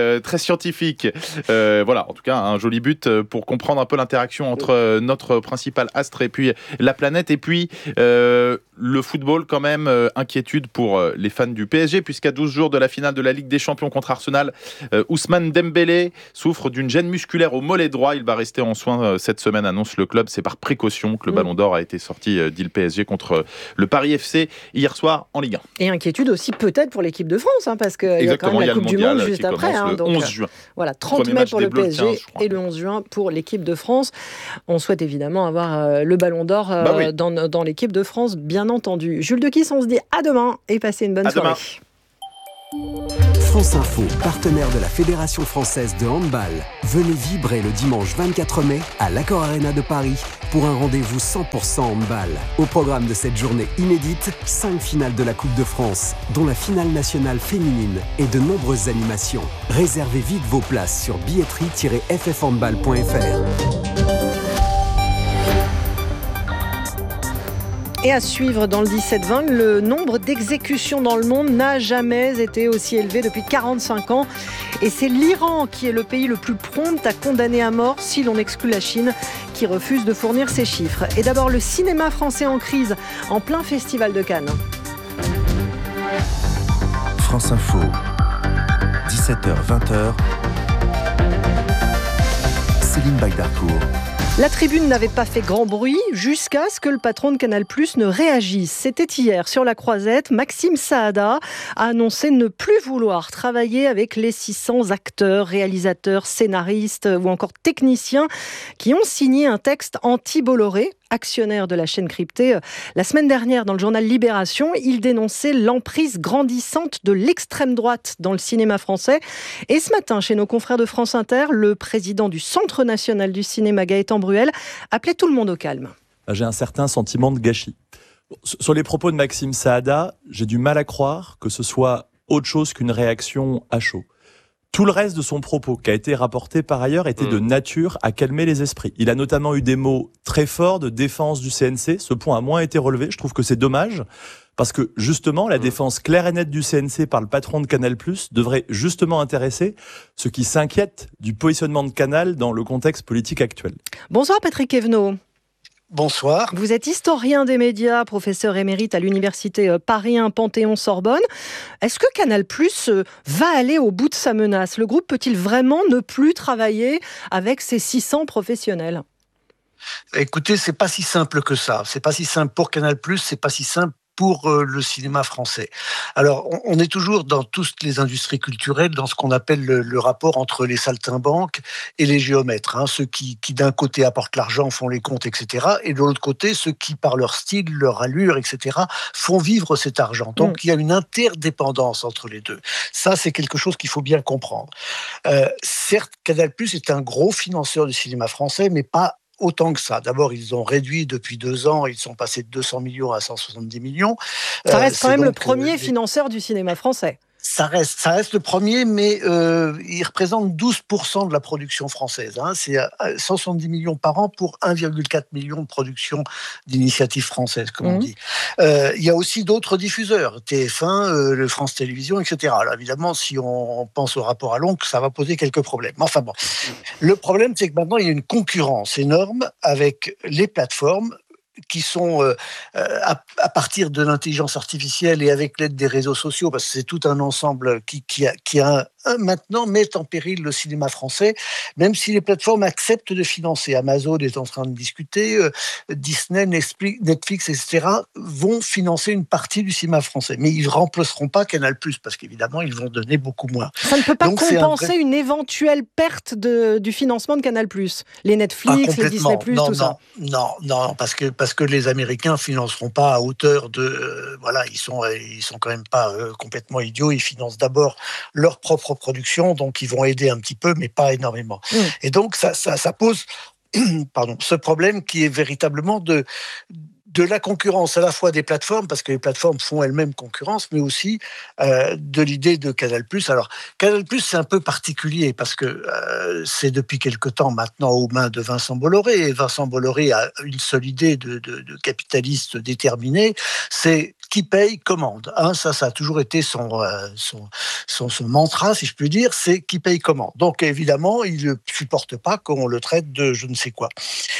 D: très scientifique. Voilà, en tout cas, un joli but pour comprendre un peu l'interaction entre notre principal astre et puis la planète. Et puis, le football, quand même, inquiétude pour les fans du PSG, puisqu'à 12 jours de la finale de la Ligue des Champions contre Arsenal, Ousmane Dembélé souffre d'une gêne musculaire au mollet droit. Il va rester en soins cette semaine, annonce le club. C'est par précaution que le Ballon d'Or a été sorti, dit le PSG, contre le Paris FC hier soir en Ligue 1.
B: Et inquiétude aussi peut-être pour l'équipe de France, parce qu'il y a quand même la Coupe du Monde juste après.
D: Le 11 juin.
B: Voilà, 30 mai pour le PSG 15, et le 11 juin pour l'équipe de France. On souhaite évidemment avoir le Ballon d'Or dans l'équipe de France, bien entendu. Jules Dequisse, on se dit à demain et passez une bonne soirée.
C: France Info, partenaire de la Fédération française de handball. Venez vibrer le dimanche 24 mai à l'Accor Arena de Paris pour un rendez-vous 100% handball. Au programme de cette journée inédite, 5 finales de la Coupe de France, dont la finale nationale féminine et de nombreuses animations. Réservez vite vos places sur billetterie-ffhandball.fr.
B: Et à suivre dans le 17-20, le nombre d'exécutions dans le monde n'a jamais été aussi élevé depuis 45 ans. Et c'est l'Iran qui est le pays le plus prompt à condamner à mort, si l'on exclut la Chine, qui refuse de fournir ces chiffres. Et d'abord, le cinéma français en crise, en plein festival de Cannes.
V: France Info, 17h-20h, Céline Bagdarcourt.
B: La tribune n'avait pas fait grand bruit jusqu'à ce que le patron de Canal+ ne réagisse. C'était hier sur la Croisette. Maxime Saada a annoncé ne plus vouloir travailler avec les 600 acteurs, réalisateurs, scénaristes ou encore techniciens qui ont signé un texte anti-Bolloré, actionnaire de la chaîne cryptée. La semaine dernière, dans le journal Libération, il dénonçait l'emprise grandissante de l'extrême droite dans le cinéma français. Et ce matin, chez nos confrères de France Inter, le président du Centre national du cinéma, Gaëtan Bruel, appelait tout le monde au calme.
W: J'ai un certain sentiment de gâchis. Sur les propos de Maxime Saada, j'ai du mal à croire que ce soit autre chose qu'une réaction à chaud. Tout le reste de son propos, qui a été rapporté par ailleurs, était de nature à calmer les esprits. Il a notamment eu des mots très forts de défense du CNC. Ce point a moins été relevé. Je trouve que c'est dommage. Parce que, justement, la défense claire et nette du CNC par le patron de Canal+, devrait justement intéresser ceux qui s'inquiètent du positionnement de Canal dans le contexte politique actuel.
B: Bonsoir Patrick Evenot.
X: Bonsoir.
B: Vous êtes historien des médias, professeur émérite à l'université Paris 1 Panthéon-Sorbonne. Est-ce que Canal+ va aller au bout de sa menace ? Le groupe peut-il vraiment ne plus travailler avec ses 600 professionnels ?
X: Écoutez, c'est pas si simple que ça. C'est pas si simple pour Canal+, c'est pas si simple pour le cinéma français. Alors, on est toujours dans toutes les industries culturelles, dans ce qu'on appelle le rapport entre les saltimbanques et les géomètres. Ceux qui d'un côté apportent l'argent, font les comptes, etc. Et de l'autre côté, ceux qui, par leur style, leur allure, etc., font vivre cet argent. Donc, il y a une interdépendance entre les deux. Ça, c'est quelque chose qu'il faut bien comprendre. Certes, Canal+ est un gros financeur du cinéma français, mais pas autant que ça. D'abord, ils ont réduit depuis 2 ans, ils sont passés de 200 millions à 170 millions.
B: Ça reste quand même le premier financeur du cinéma français.
X: Ça reste le premier, mais il représente 12% de la production française. C'est 170 millions par an pour 1,4 million de production d'initiatives françaises, comme on dit. Il y a aussi d'autres diffuseurs, TF1, le France Télévisions, etc. Alors évidemment, si on pense au rapport à l'oncle, ça va poser quelques problèmes. Enfin bon, le problème, c'est que maintenant, il y a une concurrence énorme avec les plateformes qui sont à partir de l'intelligence artificielle et avec l'aide des réseaux sociaux, parce que c'est tout un ensemble qui maintenant met en péril le cinéma français, même si les plateformes acceptent de financer. Amazon est en train de discuter, Disney, Netflix, etc. vont financer une partie du cinéma français. Mais ils ne remplaceront pas Canal+, parce qu'évidemment, ils vont donner beaucoup moins.
B: Ça ne peut pas compenser une éventuelle perte du financement de Canal+. Les Netflix, les Disney+, tout ça.
X: Non, parce que les Américains ne financeront pas à hauteur de... ils sont quand même pas complètement idiots. Ils financent d'abord leur propre production, donc ils vont aider un petit peu, mais pas énormément. Et donc, ça pose ce problème qui est véritablement de la concurrence à la fois des plateformes, parce que les plateformes font elles-mêmes concurrence, mais aussi de l'idée de Canal+. Alors, Canal+, c'est un peu particulier, parce que c'est depuis quelque temps maintenant aux mains de Vincent Bolloré, et Vincent Bolloré a une seule idée de capitaliste déterminé, c'est qui paye commande. Ça a toujours été son mantra, si je puis dire, c'est qui paye commande. Donc évidemment, il ne supporte pas qu'on le traite de je ne sais quoi.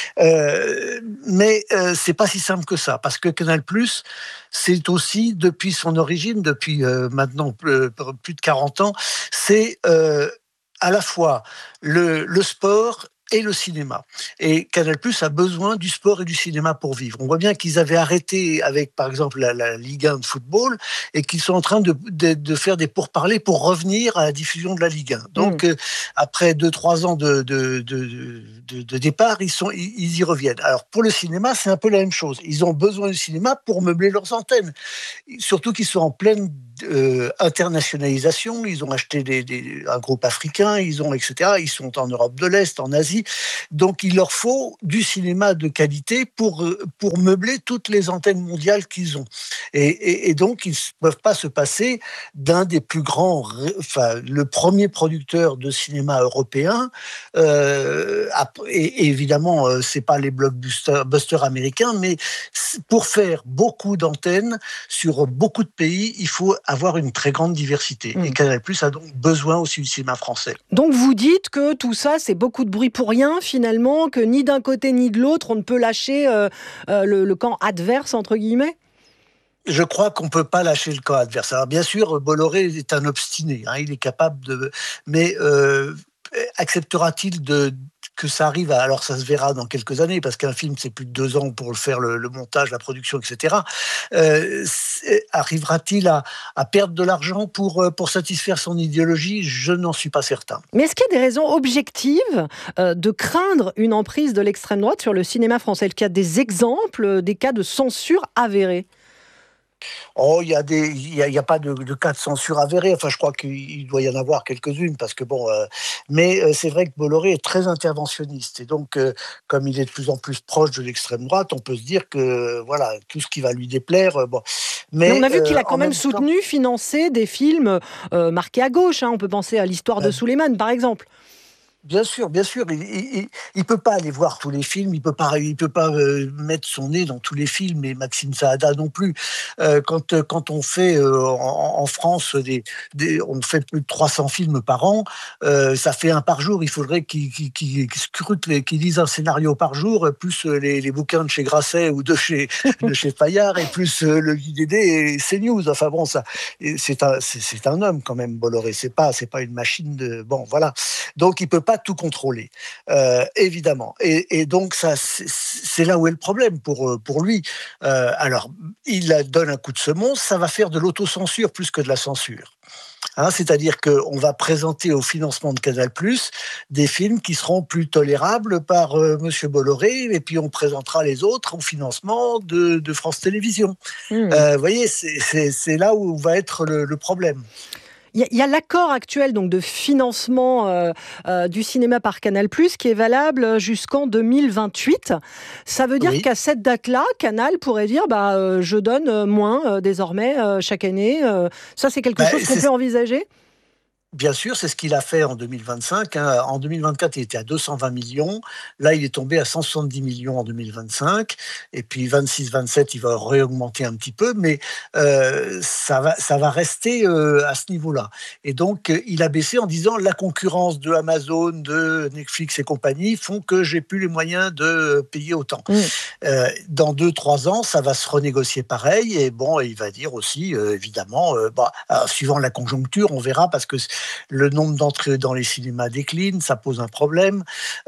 X: Mais c'est pas si simple que ça, parce que Canal+, c'est aussi, depuis son origine, depuis maintenant plus de 40 ans, c'est à la fois le sport et le cinéma. Et Canal+ a besoin du sport et du cinéma pour vivre. On voit bien qu'ils avaient arrêté avec, par exemple, la Ligue 1 de football et qu'ils sont en train de faire des pourparlers pour revenir à la diffusion de la Ligue 1. Donc, après 2-3 ans de départ, ils y reviennent. Alors, pour le cinéma, c'est un peu la même chose. Ils ont besoin du cinéma pour meubler leurs antennes. Surtout qu'ils sont en pleine internationalisation. Ils ont acheté un groupe africain, etc. Ils sont en Europe de l'Est, en Asie. Donc, il leur faut du cinéma de qualité pour meubler toutes les antennes mondiales qu'ils ont. Et donc, ils ne peuvent pas se passer d'un des plus grands, le premier producteur de cinéma européen. Et évidemment, c'est pas les blockbusters américains, mais pour faire beaucoup d'antennes sur beaucoup de pays, il faut avoir une très grande diversité. Et Canal+ a donc besoin aussi du cinéma français.
B: Donc vous dites que tout ça, c'est beaucoup de bruit pour rien, finalement, que ni d'un côté ni de l'autre, on ne peut lâcher le camp adverse, entre guillemets ?
X: Je crois qu'on ne peut pas lâcher le camp adverse. Alors bien sûr, Bolloré est un obstiné. Il est capable de... Mais acceptera-t-il que ça arrive alors ça se verra dans quelques années, parce qu'un film, c'est plus de 2 ans pour faire le montage, la production, etc. Arrivera-t-il à perdre de l'argent pour satisfaire son idéologie ? Je n'en suis pas certain.
B: Mais est-ce qu'il y a des raisons objectives de craindre une emprise de l'extrême droite sur le cinéma français ? Est-ce qu'il y a des exemples, des cas de censure avérés ?
X: Il y a pas de cas de censure avérés. Enfin, je crois qu'il doit y en avoir quelques-unes, parce que mais c'est vrai que Bolloré est très interventionniste, et donc comme il est de plus en plus proche de l'extrême droite, on peut se dire que voilà, tout ce qui va lui déplaire.
B: Mais on a vu qu'il a quand même soutenu, financé des films marqués à gauche. On peut penser à l'histoire de Souleymane, par exemple.
X: Bien sûr. Il peut pas aller voir tous les films, il peut pas mettre son nez dans tous les films, et Maxime Saada non plus. Quand on fait en France on fait plus de 300 films par an, ça fait un par jour. Il faudrait qu'il scrute, qu'il lise un scénario par jour, plus les bouquins de chez Grasset ou de chez Fayard, et plus le JDD et CNews. Enfin bon, ça, c'est un homme quand même, Bolloré. C'est pas une machine de voilà. Donc il peut pas tout contrôler, évidemment. Et donc, ça, c'est là où est le problème pour lui. Alors, il donne un coup de semonce, ça va faire de l'autocensure plus que de la censure. C'est-à-dire qu'on va présenter au financement de Canal+ des films qui seront plus tolérables par Monsieur Bolloré, et puis on présentera les autres au financement de France Télévisions. Vous voyez, c'est là où va être le problème.
B: Il y a l'accord actuel donc de financement du cinéma par Canal+, qui est valable jusqu'en 2028. Ça veut dire qu'à cette date-là, Canal pourrait dire je donne moins désormais chaque année. Ça, c'est quelque chose qu'on peut envisager ?
X: Bien sûr, c'est ce qu'il a fait en 2025. En 2024, il était à 220 millions. Là, il est tombé à 170 millions en 2025. Et puis 26-27, il va réaugmenter un petit peu, mais ça va rester à ce niveau-là. Et donc, il a baissé en disant la concurrence de Amazon, de Netflix et compagnie font que j'ai plus les moyens de payer autant. Dans 2-3 ans, ça va se renégocier pareil. Et il va dire aussi, évidemment, suivant la conjoncture, on verra, parce que le nombre d'entrées dans les cinémas décline, ça pose un problème.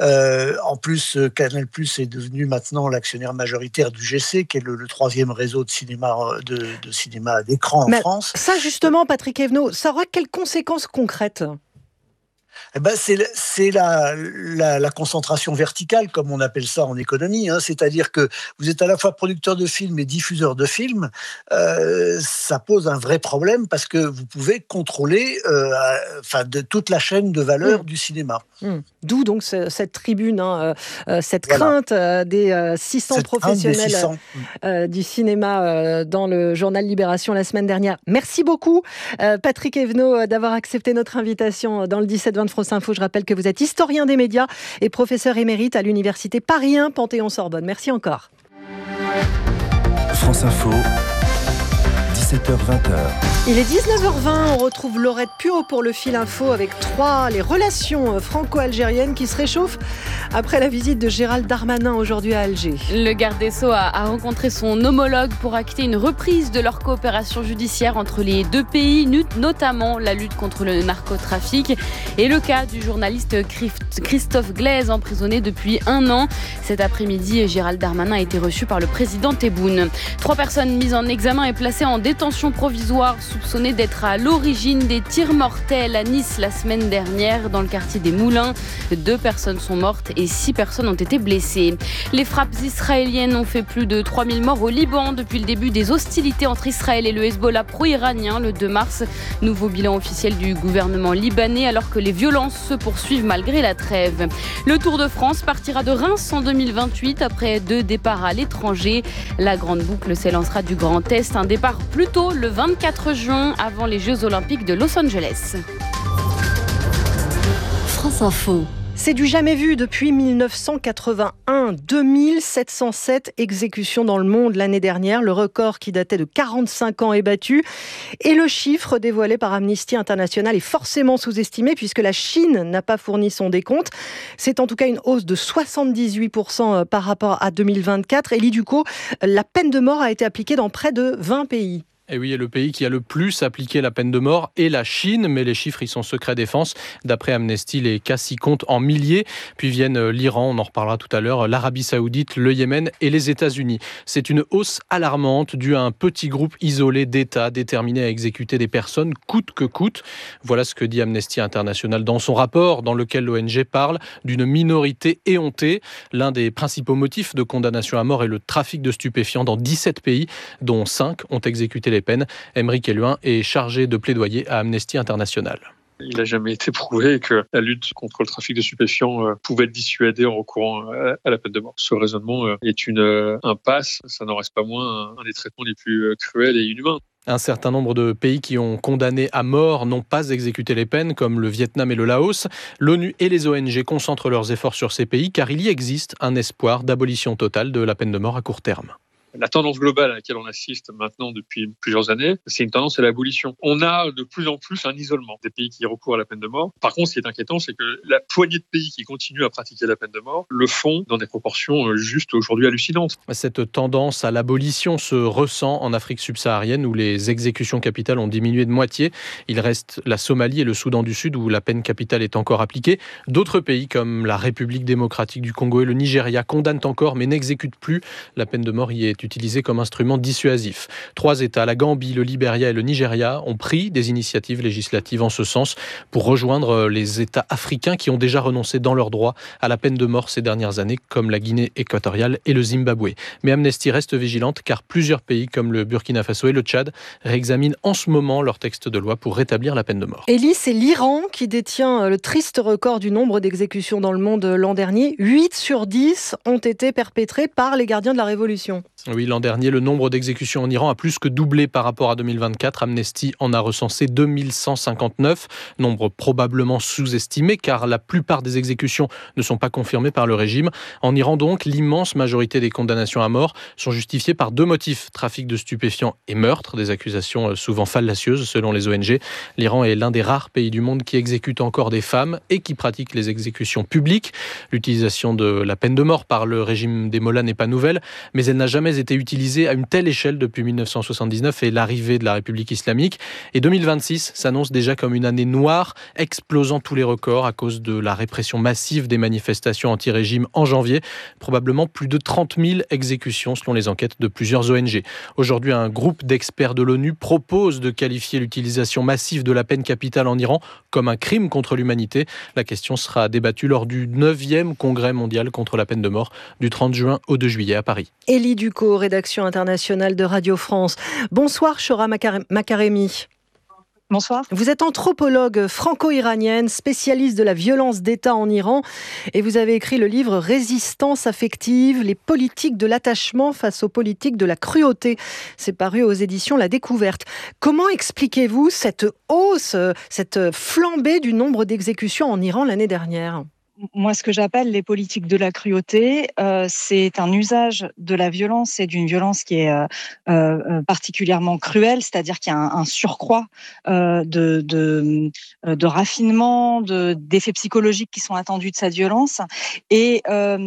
X: En plus, Canal+ est devenu maintenant l'actionnaire majoritaire du GC, qui est le 3e réseau de cinéma d'écran en France.
B: Ça, justement, Patrick Evenot, ça aura quelles conséquences concrètes ?
X: C'est la concentration verticale, comme on appelle ça en économie. C'est-à-dire que vous êtes à la fois producteur de films et diffuseur de films. Ça pose un vrai problème, parce que vous pouvez contrôler de toute la chaîne de valeur du cinéma.
B: D'où donc cette tribune, cette crainte des 600 professionnels du cinéma dans le journal Libération la semaine dernière. Merci beaucoup, Patrick Evenot, d'avoir accepté notre invitation dans le 17-20 de France Info. Je rappelle que vous êtes historien des médias et professeur émérite à l'université Paris 1 Panthéon-Sorbonne. Merci encore.
V: France Info. 17h-20h.
B: Il est 19h20, on retrouve Laurette Puot pour le fil info avec les relations franco-algériennes qui se réchauffent après la visite de Gérald Darmanin aujourd'hui à Alger.
E: Le garde des Sceaux a rencontré son homologue pour acter une reprise de leur coopération judiciaire entre les deux pays, notamment la lutte contre le narcotrafic et le cas du journaliste Christophe Glaise, emprisonné depuis 1 an. Cet après-midi, Gérald Darmanin a été reçu par le président Tebboune. 3 personnes mises en examen et placées en détention provisoire, soupçonnées d'être à l'origine des tirs mortels à Nice la semaine dernière dans le quartier des Moulins. 2 personnes sont mortes et 6 personnes ont été blessées. Les frappes israéliennes ont fait plus de 3000 morts au Liban depuis le début des hostilités entre Israël et le Hezbollah pro-iranien le 2 mars. Nouveau bilan officiel du gouvernement libanais alors que les violences se poursuivent malgré la trêve. Le Tour de France partira de Reims en 2028 après 2 départs à l'étranger. La grande boucle s'élancera du Grand Est, un départ plus tôt le 24 juin avant les Jeux Olympiques de Los Angeles.
B: France Info. C'est du jamais vu depuis 1981. 2707 exécutions dans le monde l'année dernière. Le record qui datait de 45 ans est battu. Et le chiffre dévoilé par Amnesty International est forcément sous-estimé puisque la Chine n'a pas fourni son décompte. C'est en tout cas une hausse de 78% par rapport à 2024. Elie Ducot, la peine de mort a été appliquée dans près de 20 pays.
F: Et oui, et le pays qui a le plus appliqué la peine de mort est la Chine, mais les chiffres, ils sont secret défense. D'après Amnesty, les cas s'y comptent en milliers. Puis viennent l'Iran, on en reparlera tout à l'heure, l'Arabie Saoudite, le Yémen et les États-Unis. C'est une hausse alarmante due à un petit groupe isolé d'États déterminés à exécuter des personnes coûte que coûte. Voilà ce que dit Amnesty International dans son rapport, dans lequel l'ONG parle d'une minorité éhontée. L'un des principaux motifs de condamnation à mort est le trafic de stupéfiants dans 17 pays, dont 5 ont exécuté les peines. Aymeric Eluin est chargé de plaidoyer à Amnesty International.
G: Il n'a jamais été prouvé que la lutte contre le trafic de stupéfiants pouvait être dissuadée en recourant à la peine de mort. Ce raisonnement est une impasse, ça n'en reste pas moins un des traitements les plus cruels et inhumains.
F: Un certain nombre de pays qui ont condamné à mort n'ont pas exécuté les peines, comme le Vietnam et le Laos. L'ONU et les ONG concentrent leurs efforts sur ces pays, car il y existe un espoir d'abolition totale de la peine de mort à court terme.
G: La tendance globale à laquelle on assiste maintenant depuis plusieurs années, c'est une tendance à l'abolition. On a de plus en plus un isolement des pays qui recourent à la peine de mort. Par contre, ce qui est inquiétant, c'est que la poignée de pays qui continuent à pratiquer la peine de mort le font dans des proportions juste aujourd'hui hallucinantes.
F: Cette tendance à l'abolition se ressent en Afrique subsaharienne où les exécutions capitales ont diminué de moitié. Il reste la Somalie et le Soudan du Sud où la peine capitale est encore appliquée. D'autres pays comme la République démocratique du Congo et le Nigeria condamnent encore mais n'exécutent plus. La peine de mort y est utilisé comme instrument dissuasif. 3 États, la Gambie, le Libéria et le Nigeria, ont pris des initiatives législatives en ce sens pour rejoindre les États africains qui ont déjà renoncé dans leurs droits à la peine de mort ces dernières années, comme la Guinée équatoriale et le Zimbabwe. Mais Amnesty reste vigilante car plusieurs pays comme le Burkina Faso et le Tchad réexaminent en ce moment leur texte de loi pour rétablir la peine de mort.
B: Elie, c'est l'Iran qui détient le triste record du nombre d'exécutions dans le monde l'an dernier. 8 sur 10 ont été perpétrées par les gardiens de la Révolution.
F: Oui, l'an dernier, le nombre d'exécutions en Iran a plus que doublé par rapport à 2024. Amnesty en a recensé 2159, nombre probablement sous-estimé car la plupart des exécutions ne sont pas confirmées par le régime. En Iran donc, l'immense majorité des condamnations à mort sont justifiées par 2 motifs, trafic de stupéfiants et meurtre, des accusations souvent fallacieuses selon les ONG. L'Iran est l'un des rares pays du monde qui exécute encore des femmes et qui pratique les exécutions publiques. L'utilisation de la peine de mort par le régime des mollahs n'est pas nouvelle, mais elle n'a jamais été utilisée à une telle échelle depuis 1979 et l'arrivée de la République islamique. Et 2026 s'annonce déjà comme une année noire, explosant tous les records à cause de la répression massive des manifestations anti-régime en janvier. Probablement plus de 30 000 exécutions selon les enquêtes de plusieurs ONG. Aujourd'hui, un groupe d'experts de l'ONU propose de qualifier l'utilisation massive de la peine capitale en Iran comme un crime contre l'humanité. La question sera débattue lors du 9e congrès mondial contre la peine de mort du 30 juin au 2 juillet à Paris.
B: Elie Ducot, rédaction internationale de Radio France. Bonsoir, Chora Makaremi.
H: Bonsoir.
B: Vous êtes anthropologue franco-iranienne, spécialiste de la violence d'État en Iran et vous avez écrit le livre « Résistance affective, les politiques de l'attachement face aux politiques de la cruauté ». C'est paru aux éditions La Découverte. Comment expliquez-vous cette hausse, cette flambée du nombre d'exécutions en Iran l'année dernière ?
A: moi, ce que j'appelle les politiques de la cruauté, c'est un usage de la violence et d'une violence qui est particulièrement cruelle, c'est-à-dire qu'il y a un surcroît de raffinement, d'effets psychologiques qui sont attendus de cette violence. Et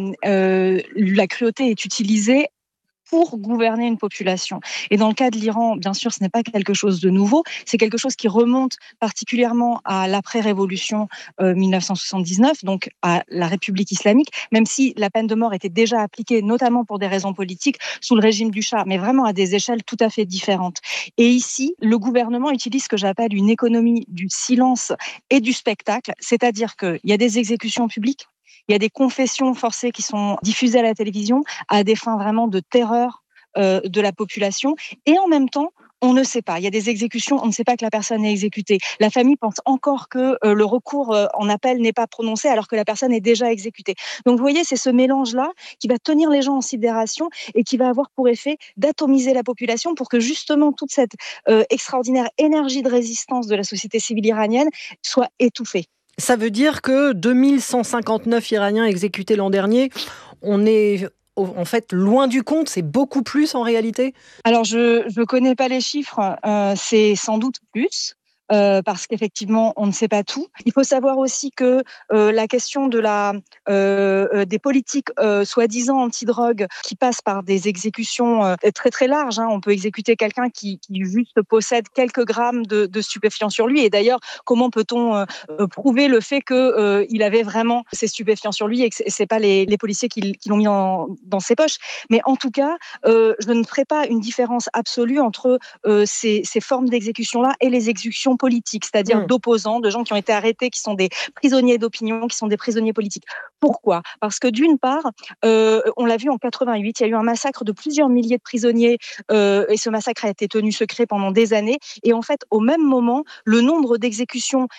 A: la cruauté est utilisée pour gouverner une population. Et dans le cas de l'Iran, bien sûr, ce n'est pas quelque chose de nouveau, c'est quelque chose qui remonte particulièrement à l'après-révolution 1979, donc à la République islamique, même si la peine de mort était déjà appliquée, notamment pour des raisons politiques, sous le régime du Shah, mais vraiment à des échelles tout à fait différentes. Et ici, le gouvernement utilise ce que j'appelle une économie du silence et du spectacle, c'est-à-dire qu'il y a des exécutions publiques, il y a des confessions forcées qui sont diffusées à la télévision à des fins vraiment de terreur de la population. Et en même temps, on ne sait pas. Il y a des exécutions, on ne sait pas que la personne est exécutée. La famille pense encore que le recours en appel n'est pas prononcé alors que la personne est déjà exécutée. Donc vous voyez, c'est ce mélange-là qui va tenir les gens en sidération et qui va avoir pour effet d'atomiser la population pour que justement toute cette extraordinaire énergie de résistance de la société civile iranienne soit étouffée.
B: Ça veut dire que 2159 Iraniens exécutés l'an dernier, on est en fait loin du compte, c'est beaucoup plus en réalité ?
A: Alors je ne connais pas les chiffres, c'est sans doute plus. Parce qu'effectivement, on ne sait pas tout. Il faut savoir aussi que la question de des politiques soi-disant anti-drogue qui passent par des exécutions très très larges. On peut exécuter quelqu'un qui juste possède quelques grammes de stupéfiants sur lui. Et d'ailleurs, comment peut-on prouver le fait qu'il avait vraiment ces stupéfiants sur lui et que c'est pas les policiers qui l'ont mis dans ses poches. Mais en tout cas, je ne ferai pas une différence absolue entre ces formes d'exécution-là et les exécutions politiques, c'est-à-dire d'opposants, de gens qui ont été arrêtés, qui sont des prisonniers d'opinion, qui sont des prisonniers politiques. Pourquoi ? Parce que d'une part, on l'a vu en 88, il y a eu un massacre de plusieurs milliers de prisonniers et ce massacre a été tenu secret pendant des années. Et en fait, au même moment, le nombre d'exécutions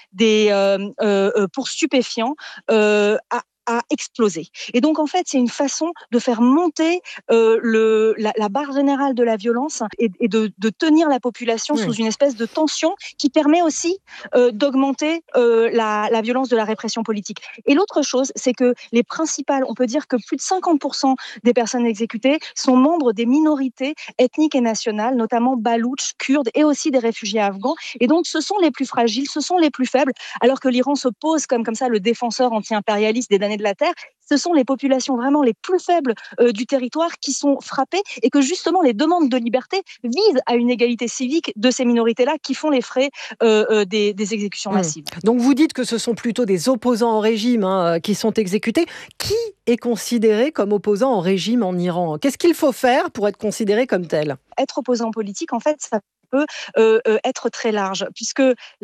A: pour stupéfiants a explosé. Et donc, en fait, c'est une façon de faire monter la barre générale de la violence et de tenir la population sous une espèce de tension qui permet aussi d'augmenter la violence de la répression politique. Et l'autre chose, c'est que on peut dire que plus de 50% des personnes exécutées sont membres des minorités ethniques et nationales, notamment baloutches, kurdes et aussi des réfugiés afghans. Et donc, ce sont les plus fragiles, ce sont les plus faibles, alors que l'Iran se pose comme ça le défenseur anti-impérialiste des damnés de la terre. Ce sont les populations vraiment les plus faibles du territoire qui sont frappées et que justement les demandes de liberté visent à une égalité civique de ces minorités-là qui font les frais des exécutions massives.
B: Donc vous dites que ce sont plutôt des opposants au régime qui sont exécutés. Qui est considéré comme opposant au régime en Iran ? Qu'est-ce qu'il faut faire pour être considéré comme tel ?
A: Être opposant politique, en fait, ça peut être très large, puisque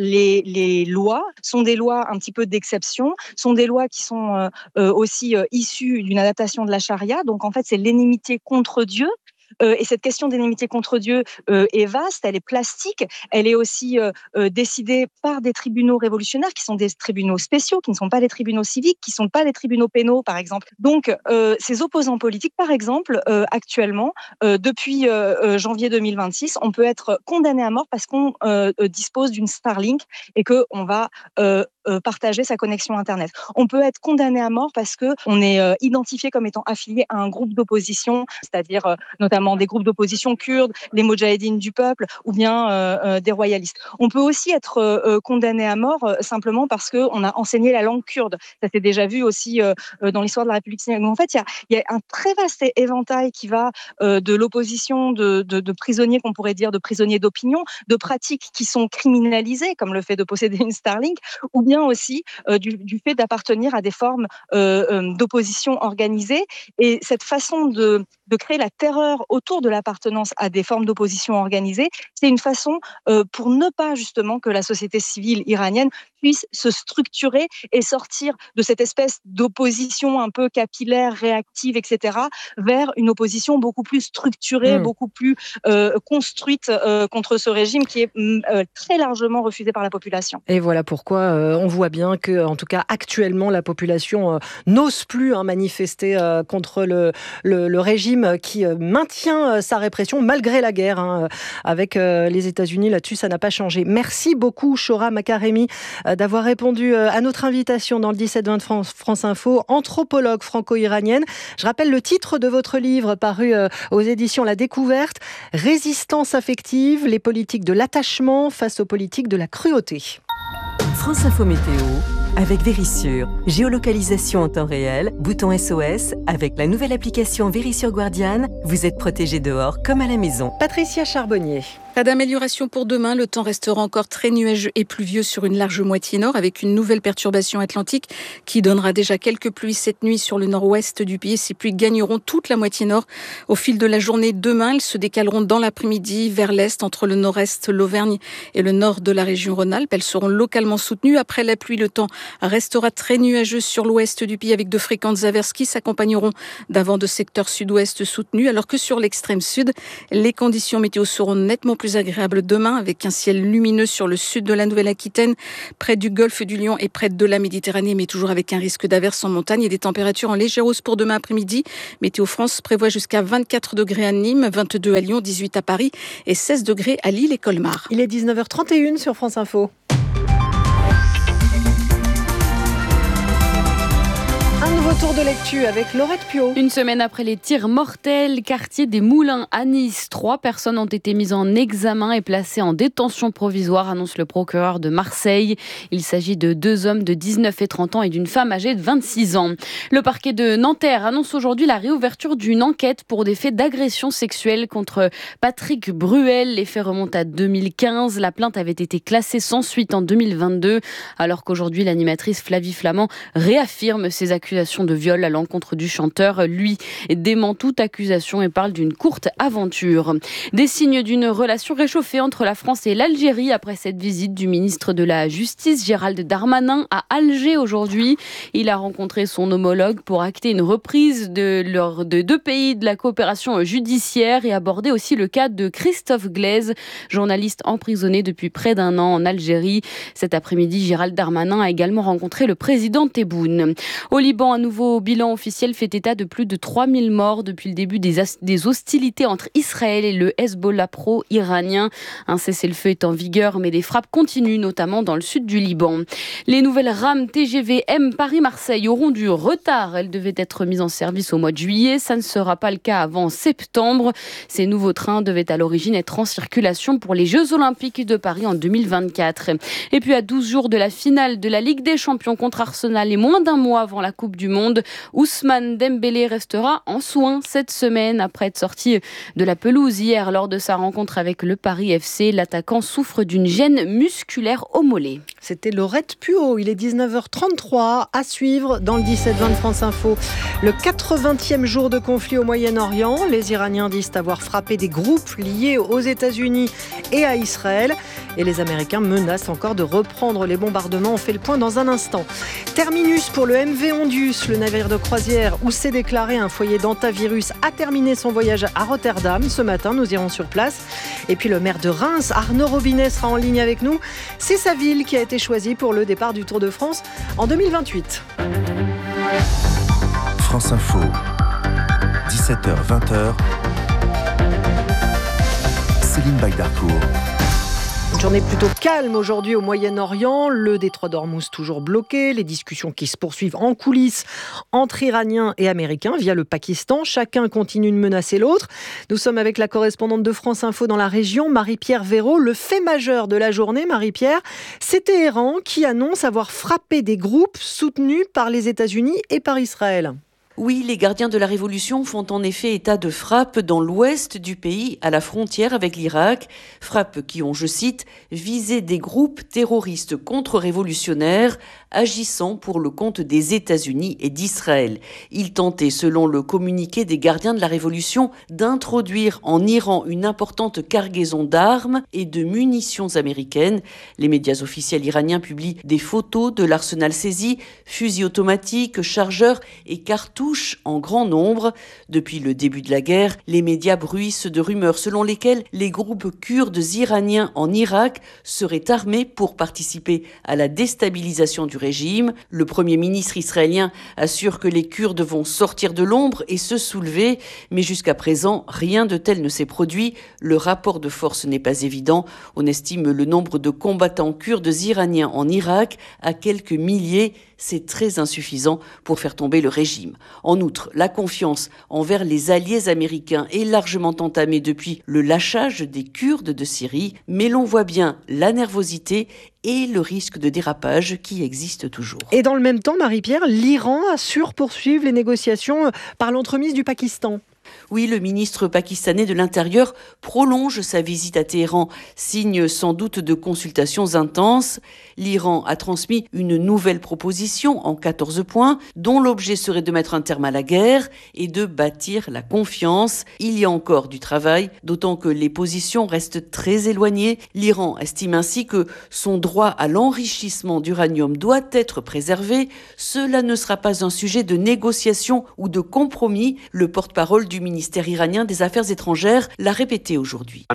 A: les lois sont des lois un petit peu d'exception, sont des lois qui sont aussi issues d'une adaptation de la charia. Donc en fait, c'est l'énimité contre Dieu. Et cette question d'énimité contre Dieu est vaste, elle est plastique, elle est aussi décidée par des tribunaux révolutionnaires qui sont des tribunaux spéciaux, qui ne sont pas les tribunaux civiques, qui ne sont pas les tribunaux pénaux, par exemple. Donc, ces opposants politiques, par exemple, actuellement, depuis janvier 2026, on peut être condamné à mort parce qu'on dispose d'une Starlink et qu'on va partager sa connexion Internet. On peut être condamné à mort parce qu'on est identifié comme étant affilié à un groupe d'opposition, c'est-à-dire notamment des groupes d'opposition kurdes, les Moudjahidines du peuple ou bien des royalistes. On peut aussi être condamné à mort simplement parce qu'on a enseigné la langue kurde. Ça s'est déjà vu aussi dans l'histoire de la République islamique. Donc en fait, il y a un très vaste éventail qui va de l'opposition, de prisonniers qu'on pourrait dire, de prisonniers d'opinion, de pratiques qui sont criminalisées, comme le fait de posséder une Starlink, ou bien aussi du fait d'appartenir à des formes d'opposition organisée. Et cette façon de créer la terreur autour de l'appartenance à des formes d'opposition organisée, c'est une façon pour ne pas justement que la société civile iranienne puisse se structurer et sortir de cette espèce d'opposition un peu capillaire, réactive, etc., vers une opposition beaucoup plus structurée, beaucoup plus construite contre ce régime qui est très largement refusé par la population.
B: Et voilà pourquoi on voit bien que, en tout cas actuellement, la population n'ose plus manifester contre le régime qui maintient sa répression malgré la guerre avec les États-Unis. Là-dessus, ça n'a pas changé. Merci beaucoup, Chora Makaremi, d'avoir répondu à notre invitation dans le 17-20 de France Info, anthropologue franco-iranienne. Je rappelle le titre de votre livre paru aux éditions La Découverte, Résistance affective, les politiques de l'attachement face aux politiques de la cruauté.
N: France Info Météo avec Vérissure. Géolocalisation en temps réel, bouton SOS. Avec la nouvelle application Vérissure Guardiane, vous êtes protégé dehors comme à la maison.
B: Patricia Charbonnier.
O: Pas d'amélioration pour demain. Le temps restera encore très nuageux et pluvieux sur une large moitié nord avec une nouvelle perturbation atlantique qui donnera déjà quelques pluies cette nuit sur le nord-ouest du pays. Ces pluies gagneront toute la moitié nord au fil de la journée. Demain, elles se décaleront dans l'après-midi vers l'est entre le nord-est, l'Auvergne et le nord de la région Rhône-Alpes. Elles seront localement soutenues. Après la pluie, le temps restera très nuageux sur l'ouest du pays avec de fréquentes averses qui s'accompagneront d'un vent de secteur sud-ouest soutenu, alors que sur l'extrême sud, les conditions météo seront nettement plus agréable demain avec un ciel lumineux sur le sud de la Nouvelle-Aquitaine, près du golfe du Lion et près de la Méditerranée, mais toujours avec un risque d'averses en montagne et des températures en légère hausse pour demain après-midi. Météo France prévoit jusqu'à 24 degrés à Nîmes, 22 à Lyon, 18 à Paris et 16 degrés à Lille et Colmar.
B: Il est 19h31 sur France Info. Un nouveau tour de lecture avec Laurette Piot.
E: Une semaine après les tirs mortels, quartier des Moulins à Nice, 3 personnes ont été mises en examen et placées en détention provisoire, annonce le procureur de Marseille. Il s'agit de 2 hommes de 19 et 30 ans et d'une femme âgée de 26 ans. Le parquet de Nanterre annonce aujourd'hui la réouverture d'une enquête pour des faits d'agression sexuelle contre Patrick Bruel. Les faits remontent à 2015. La plainte avait été classée sans suite en 2022, alors qu'aujourd'hui l'animatrice Flavie Flament réaffirme ses accusations de viol à l'encontre du chanteur. Lui dément toute accusation et parle d'une courte aventure. Des signes d'une relation réchauffée entre la France et l'Algérie après cette visite du ministre de la Justice Gérald Darmanin à Alger aujourd'hui. Il a rencontré son homologue pour acter une reprise de 2 pays de la coopération judiciaire et aborder aussi le cas de Christophe Glaise, journaliste emprisonné depuis près d'1 an en Algérie. Cet après-midi, Gérald Darmanin a également rencontré le président Tebboune. Au Liban, un nouveau bilan officiel fait état de plus de 3000 morts depuis le début des hostilités entre Israël et le Hezbollah pro-iranien. Un cessez-le-feu est en vigueur, mais les frappes continuent, notamment dans le sud du Liban. Les nouvelles rames TGV M Paris-Marseille auront du retard. Elles devaient être mises en service au mois de juillet. Ça ne sera pas le cas avant septembre. Ces nouveaux trains devaient à l'origine être en circulation pour les Jeux Olympiques de Paris en 2024. Et puis à 12 jours de la finale de la Ligue des Champions contre Arsenal et moins d'1 mois avant la Coupe du Monde, Ousmane Dembélé restera en soins cette semaine après être sorti de la pelouse hier lors de sa rencontre avec le Paris FC. L'attaquant souffre d'une gêne musculaire au mollet.
B: C'était Laurette Puot. Il est 19h33 à suivre dans le 17-20 de France Info. Le 80e jour de conflit au Moyen-Orient. Les Iraniens disent avoir frappé des groupes liés aux États-Unis et à Israël. Et les Américains menacent encore de reprendre les bombardements. On fait le point dans un instant. Terminus pour le MV Ondius, le navire de croisière où s'est déclaré un foyer d'hantavirus, a terminé son voyage à Rotterdam. Ce matin, nous irons sur place. Et puis le maire de Reims, Arnaud Robinet, sera en ligne avec nous. C'est sa ville qui a été choisie pour le départ du Tour de France en 2028.
V: France Info, 17h-20h, Céline Bagdarcourt.
B: Une journée plutôt calme aujourd'hui au Moyen-Orient. Le détroit d'Ormuz toujours bloqué. Les discussions qui se poursuivent en coulisses entre Iraniens et Américains via le Pakistan. Chacun continue de menacer l'autre. Nous sommes avec la correspondante de France Info dans la région, Marie-Pierre Véraud. Le fait majeur de la journée, Marie-Pierre, c'est Téhéran qui annonce avoir frappé des groupes soutenus par les États-Unis et par Israël.
H: Oui, les gardiens de la Révolution font en effet état de frappes dans l'ouest du pays, à la frontière avec l'Irak. Frappes qui ont, je cite, visé des groupes terroristes contre-révolutionnaires agissant pour le compte des États-Unis et d'Israël. Ils tentaient, selon le communiqué des gardiens de la Révolution, d'introduire en Iran une importante cargaison d'armes et de munitions américaines. Les médias officiels iraniens publient des photos de l'arsenal saisi, fusils automatiques, chargeurs et cartouches touche en grand nombre. Depuis le début de la guerre, les médias bruissent de rumeurs selon lesquelles les groupes kurdes iraniens en Irak seraient armés pour participer à la déstabilisation du régime. Le Premier ministre israélien assure que les Kurdes vont sortir de l'ombre et se soulever, mais jusqu'à présent, rien de tel ne s'est produit. Le rapport de force n'est pas évident. On estime le nombre de combattants kurdes iraniens en Irak à quelques milliers. C'est très insuffisant pour faire tomber le régime. En outre, la confiance envers les alliés américains est largement entamée depuis le lâchage des Kurdes de Syrie, mais l'on voit bien la nervosité et le risque de dérapage qui existe toujours.
B: Et dans le même temps, Marie-Pierre, l'Iran assure poursuivre les négociations par l'entremise du Pakistan.
H: Oui, le ministre pakistanais de l'Intérieur prolonge sa visite à Téhéran, signe sans doute de consultations intenses. L'Iran a transmis une nouvelle proposition en 14 points, dont l'objet serait de mettre un terme à la guerre et de bâtir la confiance. Il y a encore du travail, d'autant que les positions restent très éloignées. L'Iran estime ainsi que son droit à l'enrichissement d'uranium doit être préservé. Cela ne sera pas un sujet de négociation ou de compromis. Le porte-parole du ministère iranien des Affaires étrangères l'a répété aujourd'hui.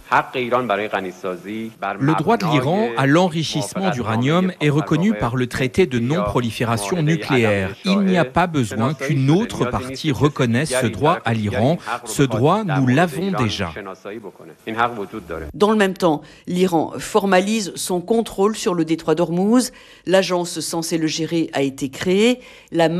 I: Le droit de l'Iran à l'enrichissement d'uranium est reconnu par le traité de non-prolifération nucléaire. Il n'y a pas besoin qu'une autre partie reconnaisse ce droit à l'Iran. Ce droit, nous l'avons déjà.
H: Dans le même temps, l'Iran formalise son contrôle sur le détroit d'Ormuz. L'agence censée le gérer a été créée. La